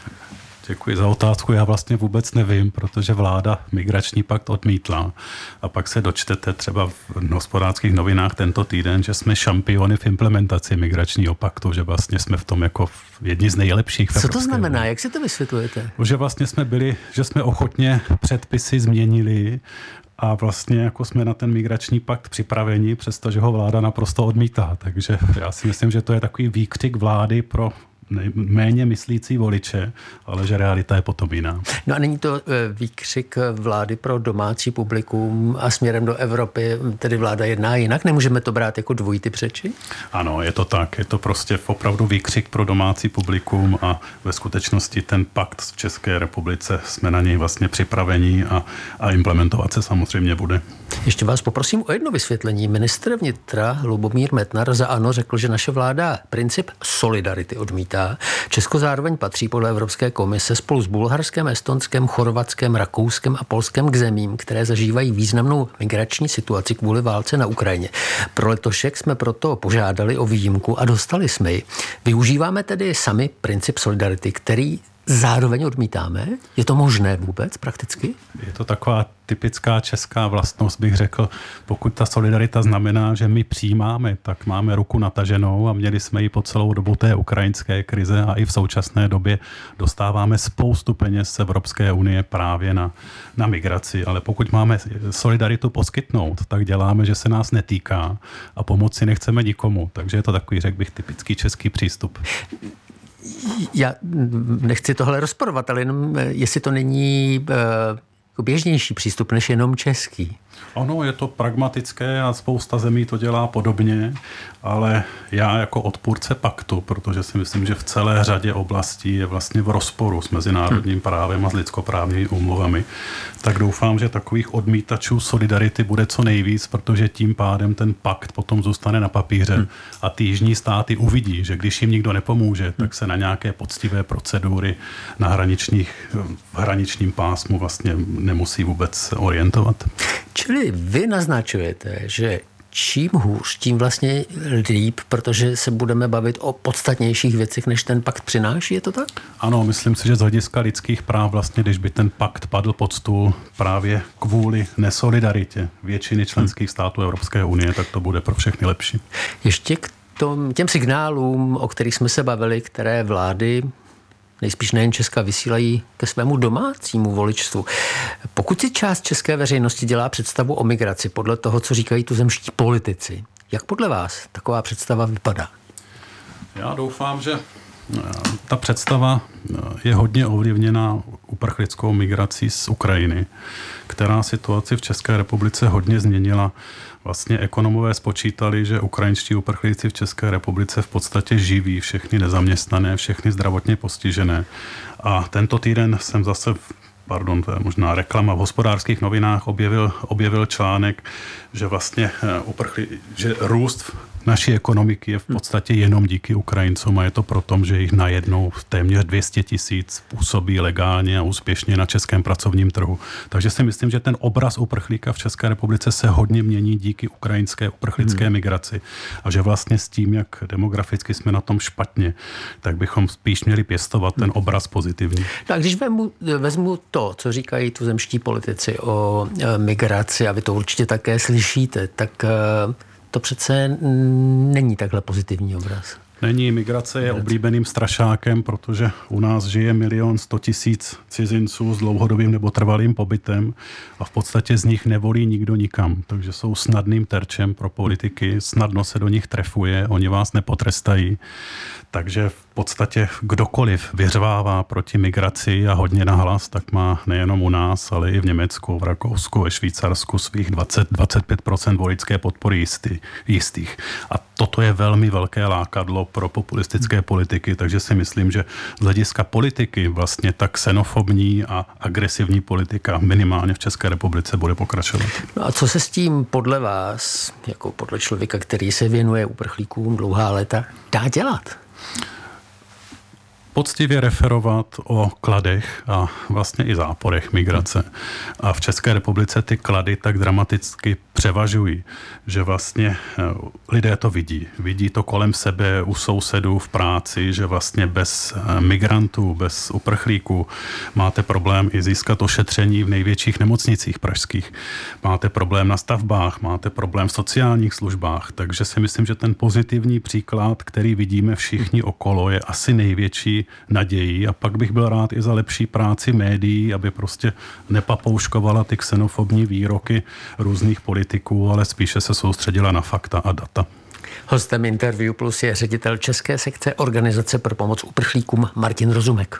Děkuji za otázku. Já vlastně vůbec nevím, protože vláda migrační pakt odmítla. A pak se dočtete třeba v Hospodářských novinách tento týden, že jsme šampiony v implementaci migračního paktu, že vlastně jsme v tom jako jedni z nejlepších. Co to znamená? Jak si to vysvětlujete? Že vlastně že jsme ochotně předpisy změnili a vlastně jako jsme na ten migrační pakt připraveni, přestože ho vláda naprosto odmítá. Takže já si myslím, že to je takový výkřik vlády pro méně myslící voliče, ale že realita je potom jiná. No a není to výkřik vlády pro domácí publikum a směrem do Evropy, tedy vláda jedná jinak? Nemůžeme to brát jako dvojitý přeči? Ano, je to tak. Je to prostě opravdu výkřik pro domácí publikum a ve skutečnosti ten pakt v České republice jsme na něj vlastně připraveni a implementovat se samozřejmě bude. Ještě vás poprosím o jedno vysvětlení. Ministr vnitra Lubomír Metnar za ANO řekl, že naše vláda princip solidarity odmítá. Česko zároveň patří podle Evropské komise spolu s Bulharskem, Estonskem, Chorvatskem, Rakouskem a Polskem k zemím, které zažívají významnou migrační situaci kvůli válce na Ukrajině. Pro letošek jsme proto požádali o výjimku a dostali jsme ji. Využíváme tedy sami princip solidarity, který zároveň odmítáme? Je to možné vůbec prakticky? Je to taková typická česká vlastnost, bych řekl. Pokud ta solidarita znamená, že my přijímáme, tak máme ruku nataženou a měli jsme ji po celou dobu té ukrajinské krize a i v současné době dostáváme spoustu peněz z Evropské unie právě na migraci. Ale pokud máme solidaritu poskytnout, tak děláme, že se nás netýká a pomoci nechceme nikomu. Takže je to takový, řekl bych, typický český přístup. Já nechci tohle rozporovat, ale jenom jestli to není běžnější přístup než jenom český. Ono je to pragmatické a spousta zemí to dělá podobně, ale já jako odpůrce paktu, protože si myslím, že v celé řadě oblastí je vlastně v rozporu s mezinárodním právem a s lidskoprávními úmluvami, tak doufám, že takových odmítačů solidarity bude co nejvíc, protože tím pádem ten pakt potom zůstane na papíře a ty jižní státy uvidí, že když jim nikdo nepomůže, tak se na nějaké poctivé procedury na hraničním pásmu vlastně nemusí vůbec orientovat. Čili vy naznačujete, že čím hůř, tím vlastně líp, protože se budeme bavit o podstatnějších věcech, než ten pakt přináší, je to tak? Ano, myslím si, že z hlediska lidských práv vlastně, když by ten pakt padl pod stůl právě kvůli nesolidaritě většiny členských států Evropské unie, tak to bude pro všechny lepší. Ještě k těm signálům, o kterých jsme se bavili, které vlády nejspíš nejen Česka vysílají ke svému domácímu voličstvu. Pokud si část české veřejnosti dělá představu o migraci podle toho, co říkají tuzemští politici, jak podle vás taková představa vypadá? Já doufám, že ta představa je hodně ovlivněna uprchlickou migrací z Ukrajiny, která situaci v České republice hodně změnila. Vlastně ekonomové spočítali, že ukrajinští uprchlíci v České republice v podstatě živí všechny nezaměstnané, všechny zdravotně postižené. A tento týden jsem zase, to je možná reklama, v Hospodářských novinách objevil článek, že vlastně že růst naší ekonomiky je v podstatě jenom díky Ukrajincům a je to proto, že jich najednou téměř 200 000 působí legálně a úspěšně na českém pracovním trhu. Takže si myslím, že ten obraz uprchlíka v České republice se hodně mění díky ukrajinské uprchlické migraci a že vlastně s tím, jak demograficky jsme na tom špatně, tak bychom spíš měli pěstovat ten obraz pozitivní. Tak když vezmu to, co říkají tuzemští politici o migraci, a vy to určitě také slyšíte, tak to přece není takhle pozitivní obraz. Není, migrace je oblíbeným strašákem, protože u nás žije 1 100 000 cizinců s dlouhodobým nebo trvalým pobytem a v podstatě z nich nevolí nikdo nikam. Takže jsou snadným terčem pro politiky, snadno se do nich trefuje, oni vás nepotrestají. Takže v podstatě kdokoliv vyřvává proti migraci a hodně nahlas, tak má nejenom u nás, ale i v Německu, v Rakousku, ve Švýcarsku svých 20-25% voličské podpory jistých. A toto je velmi velké lákadlo pro populistické politiky, takže si myslím, že z hlediska politiky vlastně ta xenofobní a agresivní politika minimálně v České republice bude pokračovat. No a co se s tím podle vás, jako podle člověka, který se věnuje uprchlíkům dlouhá léta, dá dělat? Poctivě referovat o kladech a vlastně i záporech migrace. A v České republice ty klady tak dramaticky převažují, že vlastně lidé to vidí. Vidí to kolem sebe, u sousedů, v práci, že vlastně bez migrantů, bez uprchlíků máte problém i získat ošetření v největších nemocnicích pražských. Máte problém na stavbách, máte problém v sociálních službách, takže si myslím, že ten pozitivní příklad, který vidíme všichni okolo, je asi největší nadějí a pak bych byl rád i za lepší práci médií, aby prostě nepapouškovala ty xenofobní výroky různých politiků, ale spíše se soustředila na fakta a data. Hostem Interview Plus je ředitel České sekce Organizace pro pomoc uprchlíkům Martin Rozumek.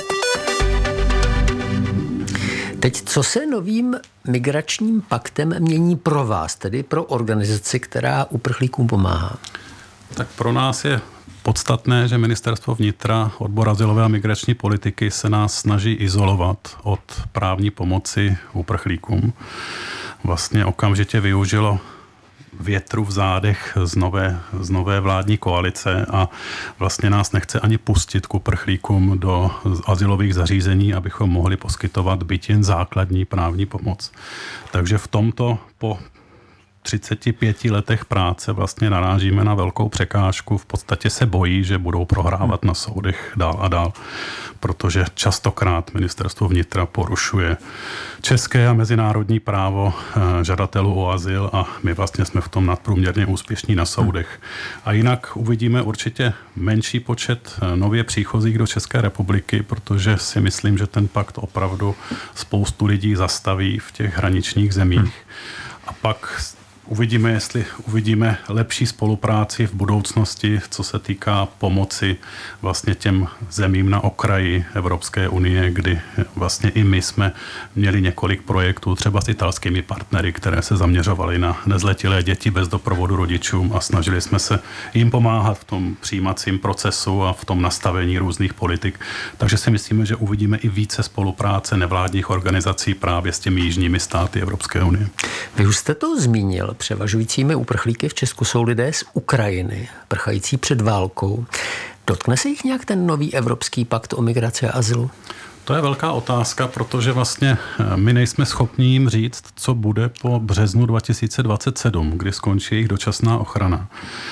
Teď, co se novým migračním paktem mění pro vás, tedy pro organizaci, která uprchlíkům pomáhá? Tak pro nás je podstatné, že Ministerstvo vnitra, odbor azylové a migrační politiky se nás snaží izolovat od právní pomoci uprchlíkům. Vlastně okamžitě využilo větru v zádech z nové vládní koalice a vlastně nás nechce ani pustit k uprchlíkům do azylových zařízení, abychom mohli poskytovat byť jen základní právní pomoc. Takže v tomto po 35 letech práce vlastně narážíme na velkou překážku. V podstatě se bojí, že budou prohrávat na soudech dál a dál, protože častokrát ministerstvo vnitra porušuje české a mezinárodní právo žadatelů o azyl a my vlastně jsme v tom nadprůměrně úspěšní na soudech. A jinak uvidíme určitě menší počet nově příchozích do České republiky, protože si myslím, že ten pakt opravdu spoustu lidí zastaví v těch hraničních zemích. A pak uvidíme, jestli uvidíme lepší spolupráci v budoucnosti, co se týká pomoci vlastně těm zemím na okraji Evropské unie, kdy vlastně i my jsme měli několik projektů, třeba s italskými partnery, které se zaměřovaly na nezletilé děti bez doprovodu rodičům a snažili jsme se jim pomáhat v tom přijímacím procesu a v tom nastavení různých politik. Takže si myslíme, že uvidíme i více spolupráce nevládních organizací právě s těmi jižními státy Evropské unie. Vy už jste to zmínil. Převažujícími uprchlíky v Česku jsou lidé z Ukrajiny, prchající před válkou. Dotkne se jich nějak ten nový evropský pakt o migraci a azylu? To je velká otázka, protože vlastně my nejsme schopni jim říct, co bude po březnu 2027, kdy skončí jejich dočasná ochrana.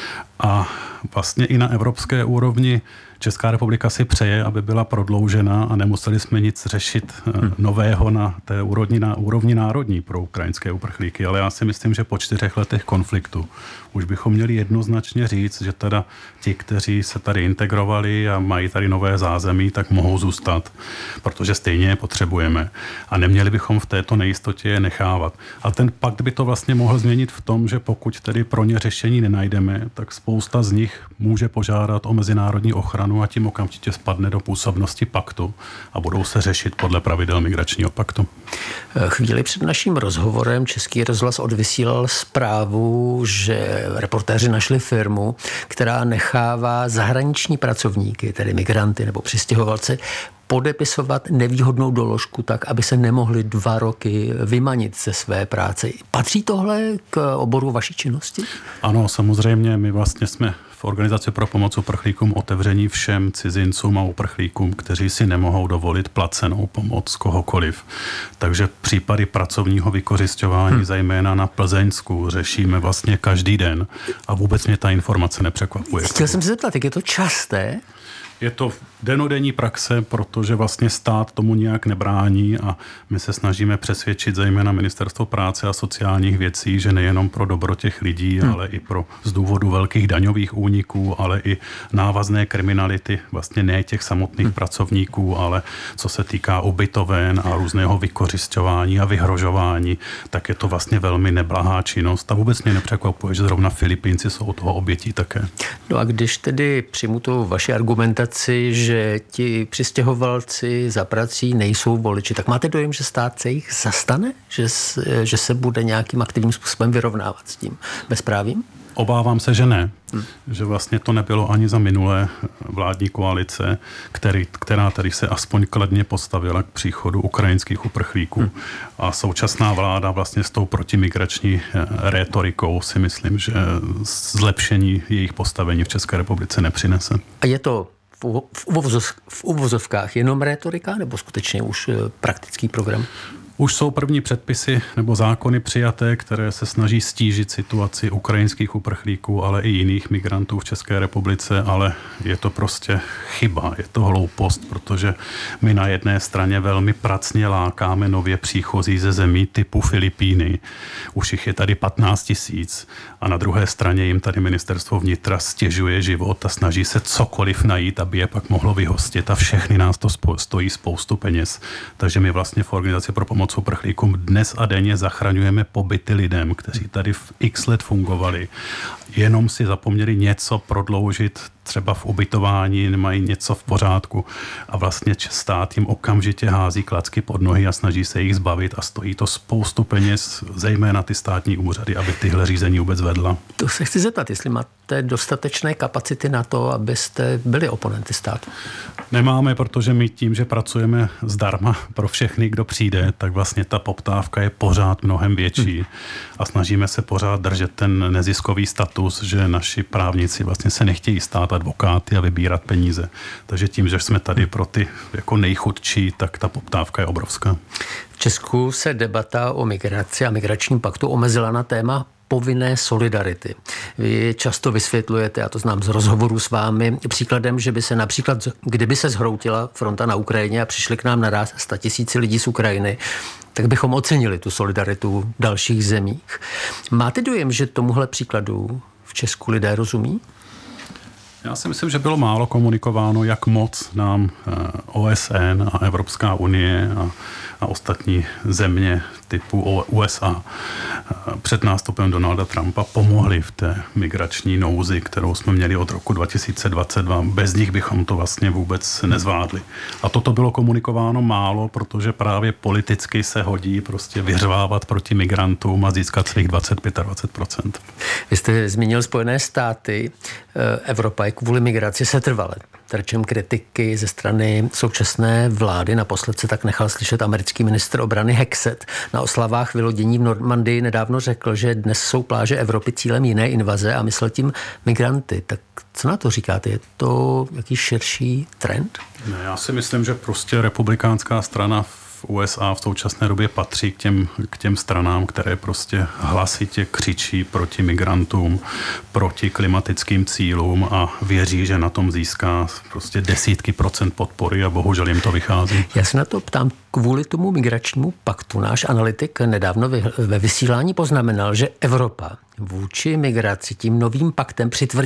A vlastně i na evropské úrovni Česká republika si přeje, aby byla prodloužena a nemuseli jsme nic řešit nového na té úrovni národní pro ukrajinské uprchlíky. Ale já si myslím, že po 4 letech konfliktu už bychom měli jednoznačně říct, že teda ti, kteří se tady integrovali a mají tady nové zázemí, tak mohou zůstat, protože stejně je potřebujeme. A neměli bychom v této nejistotě je nechávat. Ale ten pakt by to vlastně mohl změnit v tom, že pokud tedy pro ně řešení nenajdeme, tak spousta z nich může požádat o mezinárodní ochranu a tím okamžitě spadne do působnosti paktu a budou se řešit podle pravidel migračního paktu. Chvíli před naším rozhovorem Český rozhlas odvysílal zprávu, že reportéři našli firmu, která nechává zahraniční pracovníky, tedy migranty nebo přistěhovalce, podepisovat nevýhodnou doložku tak, aby se nemohli 2 roky vymanit ze své práce. Patří tohle k oboru vaší činnosti? Ano, samozřejmě. My vlastně jsme v Organizaci pro pomoc uprchlíkům otevření všem cizincům a uprchlíkům, kteří si nemohou dovolit placenou pomoc kohokoliv. Takže případy pracovního vykořisťování, zejména na Plzeňsku, řešíme vlastně každý den a vůbec mě ta informace nepřekvapuje. Chtěl jsem se zeptat, jak je to časté? Je to dennodenní praxe, protože vlastně stát tomu nějak nebrání a my se snažíme přesvědčit zejména Ministerstvo práce a sociálních věcí, že nejenom pro dobro těch lidí, ale i z důvodu velkých daňových úniků, ale i návazné kriminality, vlastně ne těch samotných pracovníků, ale co se týká ubytoven a různého vykořisťování a vyhrožování, tak je to vlastně velmi neblahá činnost a vůbec mě nepřekvapuje, že zrovna Filipínci jsou toho obětí také. No a když tedy přijmu tu vaši argumentaci, že ti přistěhovalci za prací nejsou voliči, tak máte dojem, že stát se jich zastane? Že se bude nějakým aktivním způsobem vyrovnávat s tím bezprávím? Obávám se, že ne. Že vlastně to nebylo ani za minulé vládní koalice, která tady se aspoň kladně postavila k příchodu ukrajinských uprchlíků. A současná vláda vlastně s tou protimigrační rétorikou si myslím, že zlepšení jejich postavení v České republice nepřinese. A je to v uvozovkách jenom rétorika nebo skutečně už praktický program? Už jsou první předpisy nebo zákony přijaté, které se snaží stížit situaci ukrajinských uprchlíků, ale i jiných migrantů v České republice, ale je to prostě chyba, je to hloupost, protože my na jedné straně velmi pracně lákáme nově příchozí ze zemí typu Filipíny. Už jich je tady 15 000 a na druhé straně jim tady ministerstvo vnitra stěžuje život a snaží se cokoliv najít, aby je pak mohlo vyhostit a všechny nás to stojí spoustu peněz. Takže my vlastně v Organizaci pro pomoc uprchlíkům dnes a denně zachraňujeme pobyty lidem, kteří tady v x let fungovali. Jenom si zapomněli něco prodloužit, třeba v ubytování, nemají něco v pořádku a vlastně stát jim okamžitě hází klacky pod nohy a snaží se jich zbavit a stojí to spoustu peněz, zejména ty státní úřady, aby tyhle řízení vůbec vedla. To se chci zeptat, jestli máte dostatečné kapacity na to, abyste byli oponenty státu? Nemáme, protože my tím, že pracujeme zdarma pro všechny, kdo přijde, tak vlastně ta poptávka je pořád mnohem větší a snažíme se pořád držet ten neziskový status, že naši právníci vlastně se nechtějí stát advokáty a vybírat peníze. Takže tím, že jsme tady pro ty jako nejchudší, tak ta poptávka je obrovská. V Česku se debata o migraci a migračním paktu omezila na téma povinné solidarity. Vy často vysvětlujete, já to znám z rozhovorů s vámi, příkladem, že by se například, kdyby se zhroutila fronta na Ukrajině a přišli k nám naraz 100 000 lidí z Ukrajiny, tak bychom ocenili tu solidaritu v dalších zemích. Máte dojem, že tomuhle příkladu v Česku lidé rozumí? Já si myslím, že bylo málo komunikováno, jak moc nám OSN a Evropská unie a ostatní země typu USA před nástupem Donalda Trumpa pomohli v té migrační nouzi, kterou jsme měli od roku 2022. Bez nich bychom to vlastně vůbec nezvládli. A toto bylo komunikováno málo, protože právě politicky se hodí prostě vyřvávat proti migrantům a získat svých 25%. Vy jste zmínil Spojené státy. Evropa je kvůli migraci setrvale terčem kritiky ze strany současné vlády. Naposled se tak nechal slyšet americký ministr obrany Hexet. Na oslavách vylodění v Normandii nedávno řekl, že dnes jsou pláže Evropy cílem jiné invaze a myslel tím migranty. Tak co na to říkáte? Je to jaký širší trend? Ne, já si myslím, že prostě republikánská strana v USA v současné době patří k těm stranám, které prostě hlasitě křičí proti migrantům, proti klimatickým cílům a věří, že na tom získá prostě desítky procent podpory a bohužel jim to vychází. Já se na to ptám kvůli tomu migračnímu paktu. Náš analytik nedávno ve vysílání poznamenal, že Evropa vůči migraci tím novým paktem přitvrdí